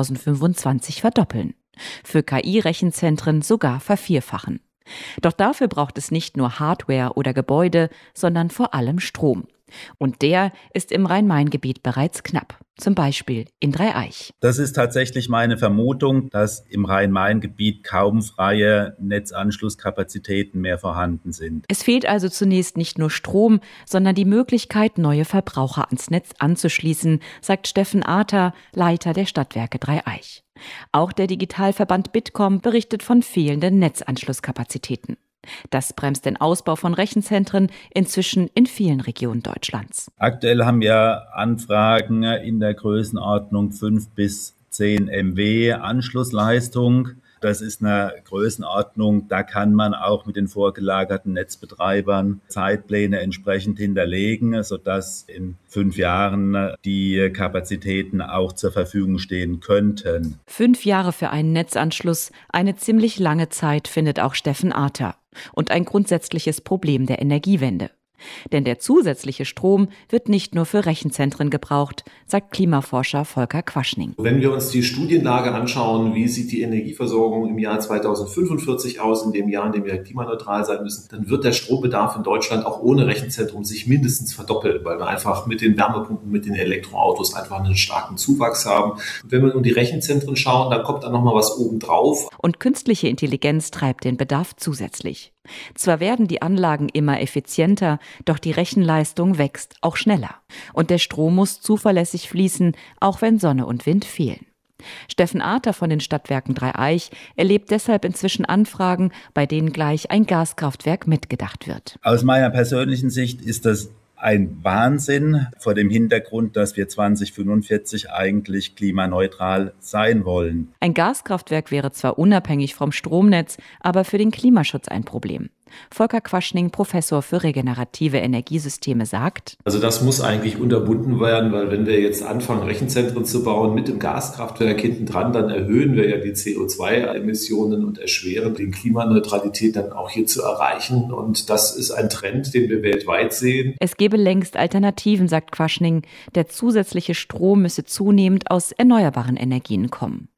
S10: 2025 verdoppeln. Für KI-Rechenzentren sogar vervierfachen. Doch dafür braucht es nicht nur Hardware oder Gebäude, sondern vor allem Strom. Und der ist im Rhein-Main-Gebiet bereits knapp. Zum Beispiel in Dreieich.
S11: Das ist tatsächlich meine Vermutung, dass im Rhein-Main-Gebiet kaum freie Netzanschlusskapazitäten mehr vorhanden sind.
S10: Es fehlt also zunächst nicht nur Strom, sondern die Möglichkeit, neue Verbraucher ans Netz anzuschließen, sagt Steffen Ater, Leiter der Stadtwerke Dreieich. Auch der Digitalverband Bitkom berichtet von fehlenden Netzanschlusskapazitäten. Das bremst den Ausbau von Rechenzentren inzwischen in vielen Regionen Deutschlands.
S11: Aktuell haben wir Anfragen in der Größenordnung 5 bis 10 MW Anschlussleistung. Das ist eine Größenordnung, da kann man auch mit den vorgelagerten Netzbetreibern Zeitpläne entsprechend hinterlegen, sodass in 5 Jahren die Kapazitäten auch zur Verfügung stehen könnten.
S10: 5 Jahre für einen Netzanschluss, eine ziemlich lange Zeit, findet auch Steffen Ater. Und ein grundsätzliches Problem der Energiewende. Denn der zusätzliche Strom wird nicht nur für Rechenzentren gebraucht, sagt Klimaforscher Volker Quaschning.
S12: Wenn wir uns die Studienlage anschauen, wie sieht die Energieversorgung im Jahr 2045 aus, in dem Jahr, in dem wir klimaneutral sein müssen, dann wird der Strombedarf in Deutschland auch ohne Rechenzentrum sich mindestens verdoppeln, weil wir einfach mit den Wärmepumpen, mit den Elektroautos einfach einen starken Zuwachs haben. Und wenn wir um die Rechenzentren schauen, dann kommt da nochmal was obendrauf.
S10: Und künstliche Intelligenz treibt den Bedarf zusätzlich. Zwar werden die Anlagen immer effizienter, doch die Rechenleistung wächst auch schneller. Und der Strom muss zuverlässig fließen, auch wenn Sonne und Wind fehlen. Steffen Ater von den Stadtwerken Dreieich erlebt deshalb inzwischen Anfragen, bei denen gleich ein Gaskraftwerk mitgedacht wird.
S11: Aus meiner persönlichen Sicht ist das ein Wahnsinn vor dem Hintergrund, dass wir 2045 eigentlich klimaneutral sein wollen.
S10: Ein Gaskraftwerk wäre zwar unabhängig vom Stromnetz, aber für den Klimaschutz ein Problem. Volker Quaschning, Professor für regenerative Energiesysteme, sagt:
S12: Also das muss eigentlich unterbunden werden, weil wenn wir jetzt anfangen, Rechenzentren zu bauen mit dem Gaskraftwerk hinten dran, dann erhöhen wir ja die CO2-Emissionen und erschweren die Klimaneutralität dann auch hier zu erreichen. Und das ist ein Trend, den wir weltweit sehen.
S10: Es gäbe längst Alternativen, sagt Quaschning. Der zusätzliche Strom müsse zunehmend aus erneuerbaren Energien kommen.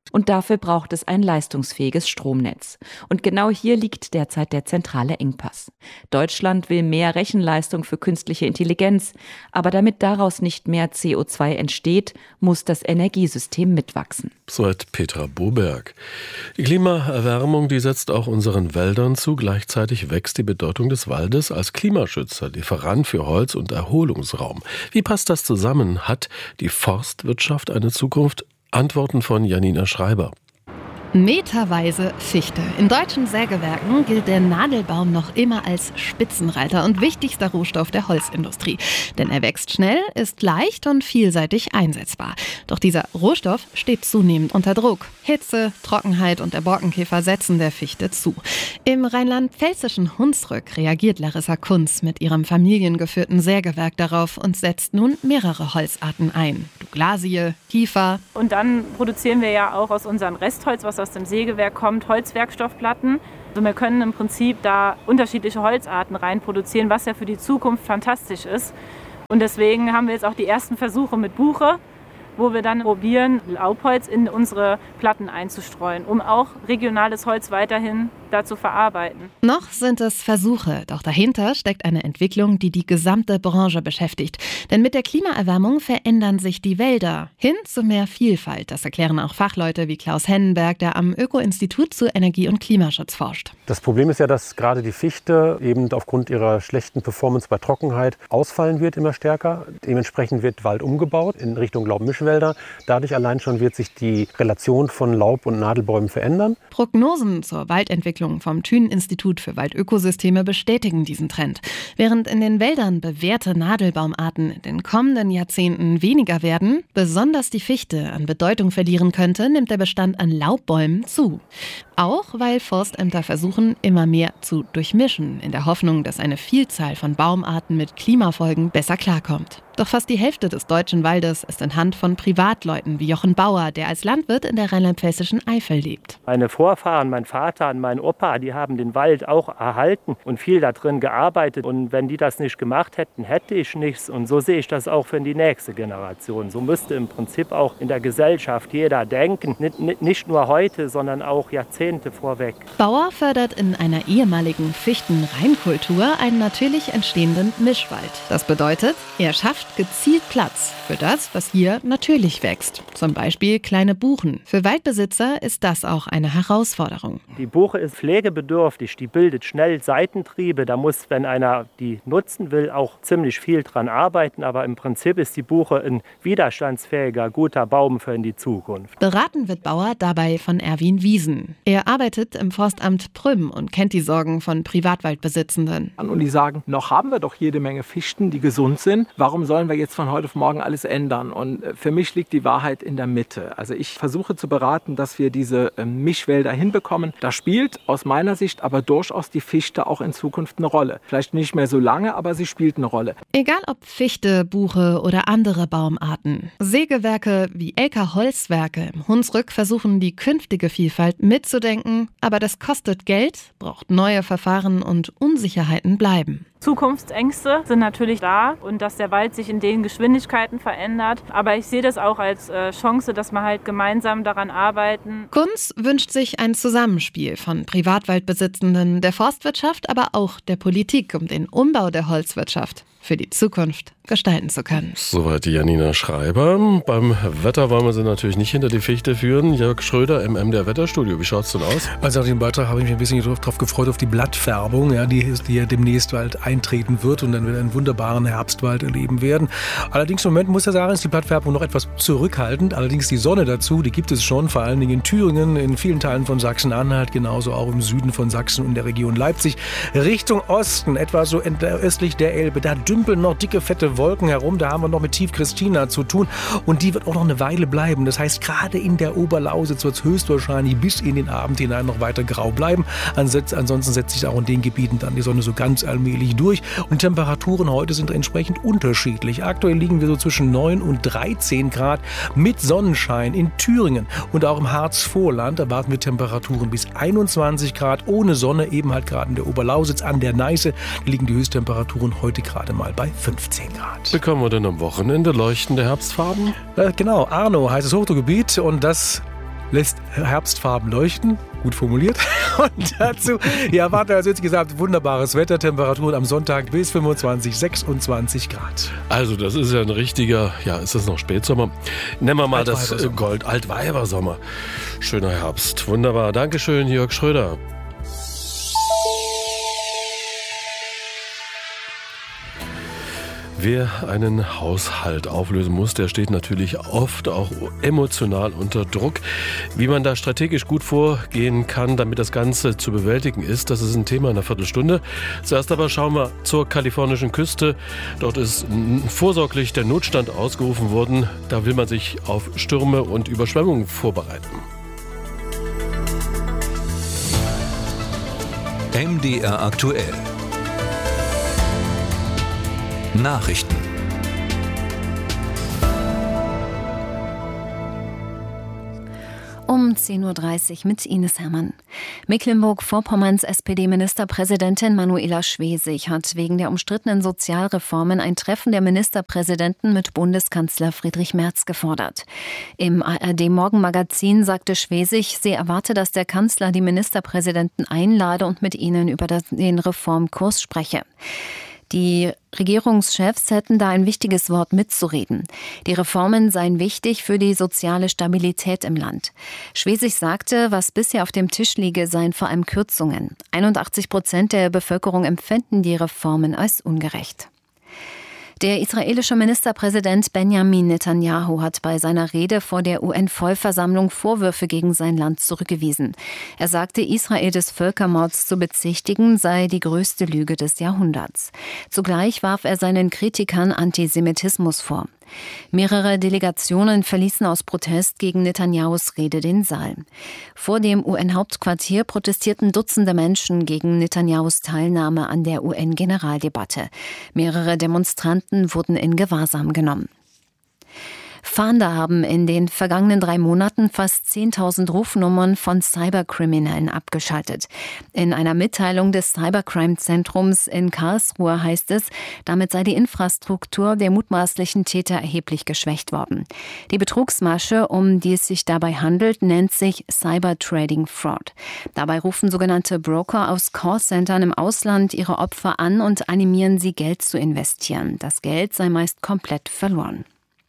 S10: Und dafür braucht es ein leistungsfähiges Stromnetz. Und genau hier liegt derzeit der zentrale Engpass. Deutschland will mehr Rechenleistung für künstliche Intelligenz, aber damit daraus nicht mehr CO2 entsteht, muss das Energiesystem mitwachsen.
S1: Soweit Petra Boberg. Die Klimaerwärmung, die setzt auch unseren Wäldern zu. Gleichzeitig wächst die Bedeutung des Waldes als Klimaschützer, Lieferant für Holz und Erholungsraum. Wie passt das zusammen? Hat die Forstwirtschaft eine Zukunft? Antworten von Janina Schreiber.
S13: Meterweise Fichte. In deutschen Sägewerken gilt der Nadelbaum noch immer als Spitzenreiter und wichtigster Rohstoff der Holzindustrie. Denn er wächst schnell, ist leicht und vielseitig einsetzbar. Doch dieser Rohstoff steht zunehmend unter Druck. Hitze, Trockenheit und der Borkenkäfer setzen der Fichte zu. Im rheinland-pfälzischen Hunsrück reagiert Larissa Kunz mit ihrem familiengeführten Sägewerk darauf und setzt nun mehrere Holzarten ein. Douglasie, Kiefer.
S14: Und dann produzieren wir ja auch aus unserem Restholz, was aus dem Sägewerk kommt, Holzwerkstoffplatten. Also wir können im Prinzip da unterschiedliche Holzarten rein produzieren, was ja für die Zukunft fantastisch ist. Und deswegen haben wir jetzt auch die ersten Versuche mit Buche, wo wir dann probieren, Laubholz in unsere Platten einzustreuen, um auch regionales Holz weiterhin da zu verarbeiten.
S13: Noch sind es Versuche, doch dahinter steckt eine Entwicklung, die die gesamte Branche beschäftigt. Denn mit der Klimaerwärmung verändern sich die Wälder hin zu mehr Vielfalt. Das erklären auch Fachleute wie Klaus Hennenberg, der am Öko-Institut zu Energie- und Klimaschutz forscht.
S15: Das Problem ist ja, dass gerade die Fichte eben aufgrund ihrer schlechten Performance bei Trockenheit ausfallen wird immer stärker. Dementsprechend wird Wald umgebaut in Richtung Laubmischwälder. Dadurch allein schon wird sich die Relation von Laub- und Nadelbäumen verändern.
S13: Prognosen zur Waldentwicklung vom Thünen-Institut für Waldökosysteme bestätigen diesen Trend. Während in den Wäldern bewährte Nadelbaumarten in den kommenden Jahrzehnten weniger werden, besonders die Fichte an Bedeutung verlieren könnte, nimmt der Bestand an Laubbäumen zu. Auch weil Forstämter versuchen, immer mehr zu durchmischen, in der Hoffnung, dass eine Vielzahl von Baumarten mit Klimafolgen besser klarkommt. Doch fast die Hälfte des deutschen Waldes ist in Hand von Privatleuten wie Jochen Bauer, der als Landwirt in der rheinland-pfälzischen Eifel lebt.
S18: Meine Vorfahren, mein Vater und mein Opa, die haben den Wald auch erhalten und viel da drin gearbeitet. Und wenn die das nicht gemacht hätten, hätte ich nichts. Und so sehe ich das auch für die nächste Generation. So müsste im Prinzip auch in der Gesellschaft jeder denken. Nicht nur heute, sondern auch Jahrzehnte vorweg.
S13: Bauer fördert in einer ehemaligen Fichten-Reinkultur einen natürlich entstehenden Mischwald. Das bedeutet, er schafft gezielt Platz für das, was hier natürlich wächst. Zum Beispiel kleine Buchen. Für Waldbesitzer ist das auch eine Herausforderung.
S18: Die Buche ist pflegebedürftig, die bildet schnell Seitentriebe. Da muss, wenn einer die nutzen will, auch ziemlich viel dran arbeiten. Aber im Prinzip ist die Buche ein widerstandsfähiger, guter Baum für in die Zukunft.
S13: Beraten wird Bauer dabei von Erwin Wiesen. Er arbeitet im Forstamt Prüm und kennt die Sorgen von Privatwaldbesitzenden.
S9: Und die sagen, noch haben wir doch jede Menge Fichten, die gesund sind. Warum sollen wir jetzt von heute auf morgen alles ändern? Und für mich liegt die Wahrheit in der Mitte. Also ich versuche zu beraten, dass wir diese Mischwälder hinbekommen. Da spielt aus meiner Sicht aber durchaus die Fichte auch in Zukunft eine Rolle. Vielleicht nicht mehr so lange, aber sie spielt eine Rolle.
S13: Egal ob Fichte, Buche oder andere Baumarten. Sägewerke wie Elker Holzwerke im Hunsrück versuchen, die künftige Vielfalt mitzudenken. Aber das kostet Geld, braucht neue Verfahren und Unsicherheiten bleiben.
S14: Zukunftsängste sind natürlich da und dass der Wald sich in den Geschwindigkeiten verändert. Aber ich sehe das auch als Chance, dass wir halt gemeinsam daran arbeiten.
S13: Kunz wünscht sich ein Zusammenspiel von Privatwaldbesitzenden, der Forstwirtschaft, aber auch der Politik, um den Umbau der Holzwirtschaft für die Zukunft gestalten zu können.
S1: Soweit Janina Schreiber. Beim Wetter wollen wir sie natürlich nicht hinter die Fichte führen. Jörg Schröder im MDR Wetterstudio. Wie schaut's denn aus?
S21: Also nach dem Beitrag habe ich mich ein bisschen darauf gefreut, auf die Blattfärbung, ja, die ja demnächst bald eintreten wird und dann wir einen wunderbaren Herbstwald erleben werden. Allerdings im Moment muss ich sagen, ist die Blattfärbung noch etwas zurückhaltend. Allerdings die Sonne dazu, die gibt es schon, vor allen Dingen in Thüringen, in vielen Teilen von Sachsen-Anhalt, genauso auch im Süden von Sachsen und der Region Leipzig. Richtung Osten, etwa so östlich der Elbe, da dümpeln noch dicke, fette Wolken herum. Da haben wir noch mit Tief Christina zu tun und die wird auch noch eine Weile bleiben. Das heißt, gerade in der Oberlausitz wird es höchstwahrscheinlich bis in den Abend hinein noch weiter grau bleiben. Ansonsten setzt sich auch in den Gebieten dann die Sonne so ganz allmählich durch. Und Temperaturen heute sind entsprechend unterschiedlich. Aktuell liegen wir so zwischen 9 und 13 Grad mit Sonnenschein in Thüringen und auch im Harzvorland. Da erwarten wir Temperaturen bis 21 Grad ohne Sonne, eben halt gerade in der Oberlausitz an der Neiße. Da liegen die Höchsttemperaturen heute gerade mal bei 15 Grad.
S1: Bekommen wir denn am Wochenende leuchtende Herbstfarben?
S21: Genau, Arno heißt das Hochdruckgebiet und das lässt Herbstfarben leuchten. Gut formuliert. Und dazu, ja, warten wir, also jetzt gesagt, wunderbares Wetter, Temperaturen am Sonntag bis 25, 26 Grad.
S1: Also das ist ja ein richtiger, ja, ist das noch Spätsommer? Nennen wir mal das Gold, Altweibersommer. Schöner Herbst, wunderbar. Dankeschön, Jörg Schröder. Wer einen Haushalt auflösen muss, der steht natürlich oft auch emotional unter Druck. Wie man da strategisch gut vorgehen kann, damit das Ganze zu bewältigen ist, das ist ein Thema in einer Viertelstunde. Zuerst aber schauen wir zur kalifornischen Küste. Dort ist vorsorglich der Notstand ausgerufen worden. Da will man sich auf Stürme und Überschwemmungen vorbereiten.
S16: MDR aktuell. Nachrichten.
S17: Um 10.30 Uhr mit Ines Hermann. Mecklenburg-Vorpommerns SPD-Ministerpräsidentin Manuela Schwesig hat wegen der umstrittenen Sozialreformen ein Treffen der Ministerpräsidenten mit Bundeskanzler Friedrich Merz gefordert. Im ARD-Morgenmagazin sagte Schwesig, sie erwarte, dass der Kanzler die Ministerpräsidenten einlade und mit ihnen über den Reformkurs spreche. Die Regierungschefs hätten da ein wichtiges Wort mitzureden. Die Reformen seien wichtig für die soziale Stabilität im Land. Schwesig sagte, was bisher auf dem Tisch liege, seien vor allem Kürzungen. 81% der Bevölkerung empfinden die Reformen als ungerecht. Der israelische Ministerpräsident Benjamin Netanyahu hat bei seiner Rede vor der UN-Vollversammlung Vorwürfe gegen sein Land zurückgewiesen. Er sagte, Israel des Völkermords zu bezichtigen sei die größte Lüge des Jahrhunderts. Zugleich warf er seinen Kritikern Antisemitismus vor. Mehrere Delegationen verließen aus Protest gegen Netanyahus Rede den Saal. Vor dem UN-Hauptquartier protestierten Dutzende Menschen gegen Netanyahus Teilnahme an der UN-Generaldebatte. Mehrere Demonstranten wurden in Gewahrsam genommen. Fahnder haben in den vergangenen 3 Monaten fast 10.000 Rufnummern von Cyberkriminellen abgeschaltet. In einer Mitteilung des Cybercrime-Zentrums in Karlsruhe heißt es, damit sei die Infrastruktur der mutmaßlichen Täter erheblich geschwächt worden. Die Betrugsmasche, um die es sich dabei handelt, nennt sich Cyber-Trading Fraud. Dabei rufen sogenannte Broker aus Callcentern im Ausland ihre Opfer an und animieren sie, Geld zu investieren. Das Geld sei meist komplett verloren.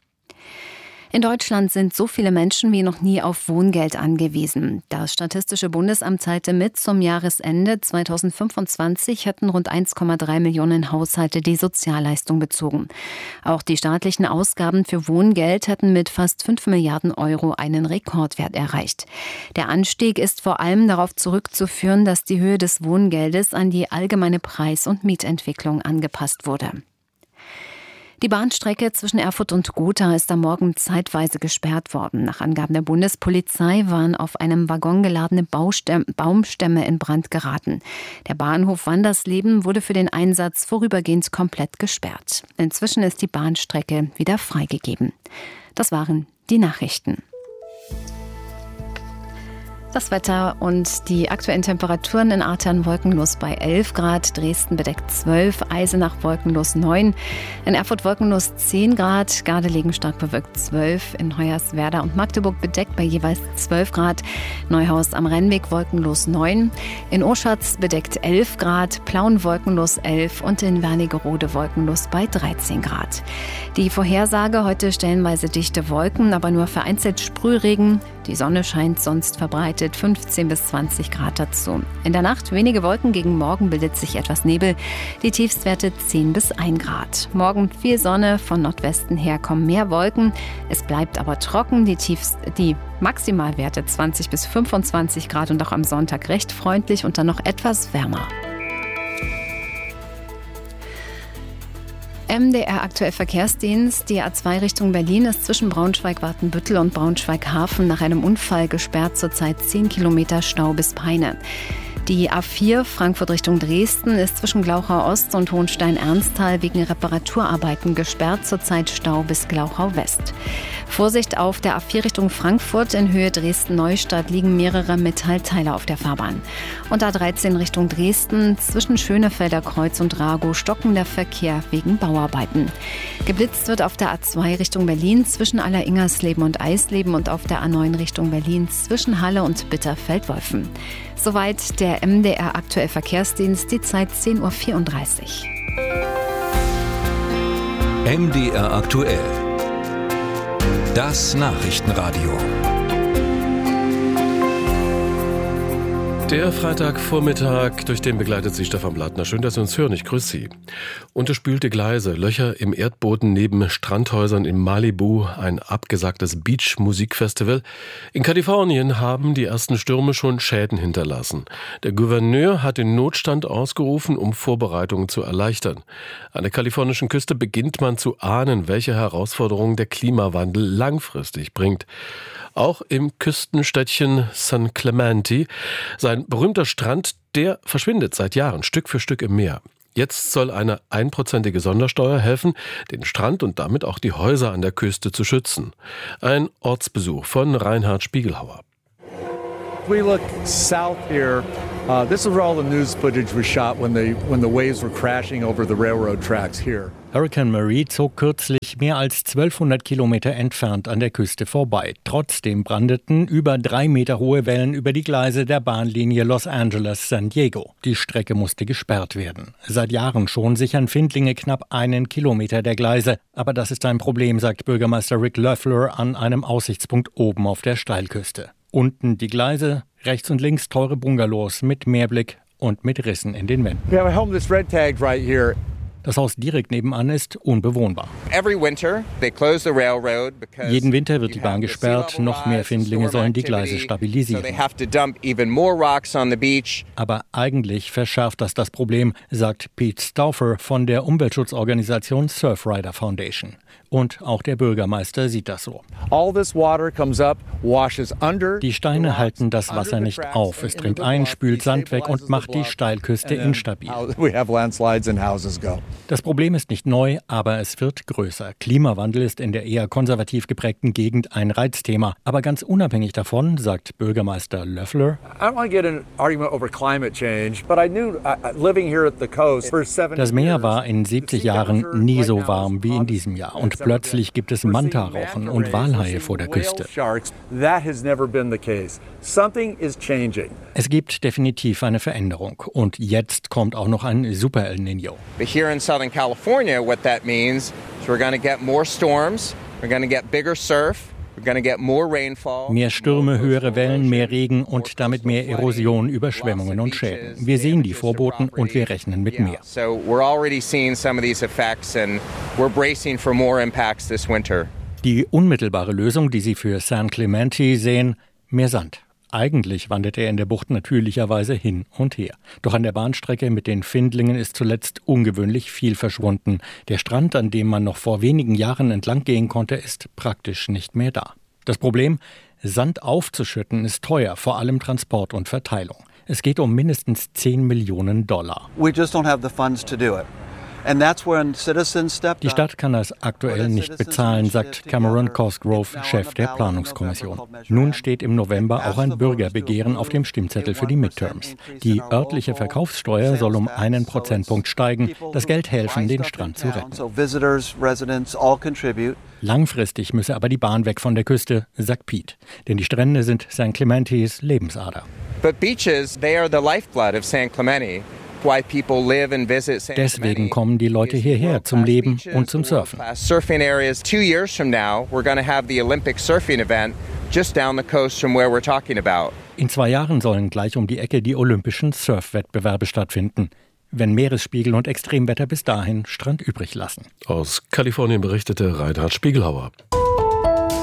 S17: In Deutschland sind so viele Menschen wie noch nie auf Wohngeld angewiesen. Das Statistische Bundesamt teilte mit, zum Jahresende 2025 hätten rund 1,3 Millionen Haushalte die Sozialleistung bezogen. Auch die staatlichen Ausgaben für Wohngeld hätten mit fast 5 Milliarden Euro einen Rekordwert erreicht. Der Anstieg ist vor allem darauf zurückzuführen, dass die Höhe des Wohngeldes an die allgemeine Preis- und Mietentwicklung angepasst wurde. Die Bahnstrecke zwischen Erfurt und Gotha ist am Morgen zeitweise gesperrt worden. Nach Angaben der Bundespolizei waren auf einem Waggon geladene Baumstämme in Brand geraten. Der Bahnhof Wandersleben wurde für den Einsatz vorübergehend komplett gesperrt. Inzwischen ist die Bahnstrecke wieder freigegeben. Das waren die Nachrichten. Das Wetter und die aktuellen Temperaturen: in Artern wolkenlos bei 11 Grad, Dresden bedeckt 12, Eisenach wolkenlos 9, in Erfurt wolkenlos 10 Grad, Gardelegen stark bewölkt 12, in Hoyerswerda und Magdeburg bedeckt bei jeweils 12 Grad, Neuhaus am Rennweg wolkenlos 9, in Oschatz bedeckt 11 Grad, Plauen wolkenlos 11 und in Wernigerode wolkenlos bei 13 Grad. Die Vorhersage: heute stellenweise dichte Wolken, aber nur vereinzelt Sprühregen. Die Sonne scheint sonst verbreitet, 15 bis 20 Grad dazu. In der Nacht wenige Wolken, gegen Morgen bildet sich etwas Nebel. Die Tiefstwerte 10 bis 1 Grad. Morgen viel Sonne, von Nordwesten her kommen mehr Wolken. Es bleibt aber trocken, die Maximalwerte 20 bis 25 Grad und auch am Sonntag recht freundlich und dann noch etwas wärmer. MDR aktuell Verkehrsdienst. Die A2 Richtung Berlin ist zwischen Braunschweig-Watenbüttel und Braunschweig-Hafen nach einem Unfall gesperrt, zurzeit 10 Kilometer Stau bis Peine. Die A4 Frankfurt Richtung Dresden ist zwischen Glauchau Ost und Hohenstein-Ernsthal wegen Reparaturarbeiten gesperrt, zurzeit Stau bis Glauchau West. Vorsicht auf der A4 Richtung Frankfurt in Höhe Dresden-Neustadt liegen mehrere Metallteile auf der Fahrbahn. Und A13 Richtung Dresden zwischen Schönefelder Kreuz und Ragow stocken der Verkehr wegen Bauarbeiten. Geblitzt wird auf der A2 Richtung Berlin zwischen Alleringersleben und Eisleben und auf der A9 Richtung Berlin zwischen Halle und Bitterfeld-Wolfen. Soweit der MDR Aktuell Verkehrsdienst, die Zeit 10:34
S16: Uhr. MDR Aktuell. Das Nachrichtenradio.
S1: Der Freitagvormittag, durch den begleitet Sie Stefan Blattner. Schön, dass Sie uns hören. Ich grüße Sie. Unterspülte Gleise, Löcher im Erdboden neben Strandhäusern in Malibu, ein abgesagtes Beach-Musikfestival. In Kalifornien haben die ersten Stürme schon Schäden hinterlassen. Der Gouverneur hat den Notstand ausgerufen, um Vorbereitungen zu erleichtern. An der kalifornischen Küste beginnt man zu ahnen, welche Herausforderungen der Klimawandel langfristig bringt. Auch im Küstenstädtchen San Clemente. Sein berühmter Strand, der verschwindet seit Jahren Stück für Stück im Meer. Jetzt soll eine 1%ige Sondersteuer helfen, den Strand und damit auch die Häuser an der Küste zu schützen. Ein Ortsbesuch von Reinhard Spiegelhauer.
S7: We look south here. This is where all the news footage was shot when the waves were crashing over the railroad tracks here.
S3: Hurricane Marie zog kürzlich mehr als 1200 Kilometer entfernt an der Küste vorbei. Trotzdem brandeten über 3 Meter hohe Wellen über die Gleise der Bahnlinie Los Angeles-San Diego. Die Strecke musste gesperrt werden. Seit Jahren schon sichern Findlinge knapp 1 Kilometer der Gleise. Aber das ist ein Problem, sagt Bürgermeister Rick Loeffler an einem Aussichtspunkt oben auf der Steilküste. Unten die Gleise, rechts und links teure Bungalows mit Meerblick und mit Rissen in den Wänden.
S7: We have a home that's red tagged right here.
S3: Das Haus direkt nebenan ist unbewohnbar. Jeden Winter wird die Bahn gesperrt, noch mehr Findlinge sollen die Gleise stabilisieren. Aber eigentlich verschärft das Problem, sagt Pete Stauffer von der Umweltschutzorganisation Surfrider Foundation. Und auch der Bürgermeister sieht das so. Die Steine halten das Wasser nicht auf. Es dringt ein, spült Sand weg und macht die Steilküste instabil. Das Problem ist nicht neu, aber es wird größer. Klimawandel ist in der eher konservativ geprägten Gegend ein Reizthema. Aber ganz unabhängig davon, sagt Bürgermeister Loeffler, das Meer war in 70 Jahren nie so warm wie in diesem Jahr. Und plötzlich gibt es Manta-Rauchen und Walhaie vor der Küste. Es gibt definitiv eine Veränderung. Und jetzt kommt auch noch ein Super El Niño.
S22: Here in Southern California, what that means is we're going to get more storms, we're going to get bigger surf.
S3: Mehr Stürme, höhere Wellen, mehr Regen und damit mehr Erosion, Überschwemmungen und Schäden. Wir sehen die Vorboten und wir rechnen mit mehr. Die unmittelbare Lösung, die Sie für San Clemente sehen, mehr Sand. Eigentlich wandert er in der Bucht natürlicherweise hin und her. Doch an der Bahnstrecke mit den Findlingen ist zuletzt ungewöhnlich viel verschwunden. Der Strand, an dem man noch vor wenigen Jahren entlang gehen konnte, ist praktisch nicht mehr da. Das Problem? Sand aufzuschütten ist teuer, vor allem Transport und Verteilung. Es geht um mindestens $10 Millionen.
S23: We just don't have the funds to do it.
S3: Die Stadt kann das aktuell nicht bezahlen, sagt Cameron Cosgrove, Chef der Planungskommission. Nun steht im November auch ein Bürgerbegehren auf dem Stimmzettel für die Midterms. Die örtliche Verkaufssteuer soll um 1 Prozentpunkt steigen. Das Geld helfen, den Strand zu retten. Langfristig müsse aber die Bahn weg von der Küste, sagt Pete. Denn die Strände sind San Clementes Lebensader.
S22: But beaches, they are the lifeblood of San Clemente.
S3: Deswegen kommen die Leute hierher zum Leben und zum Surfen.
S22: Surfing areas 2 years from now, we're going to have the Olympic surfing event just down the coast from where we're talking about.
S3: In 2 Jahren sollen gleich um die Ecke die olympischen Surfwettbewerbe stattfinden. Wenn Meeresspiegel und Extremwetter bis dahin Strand übrig lassen.
S1: Aus Kalifornien berichtete Reinhard Spiegelhauer.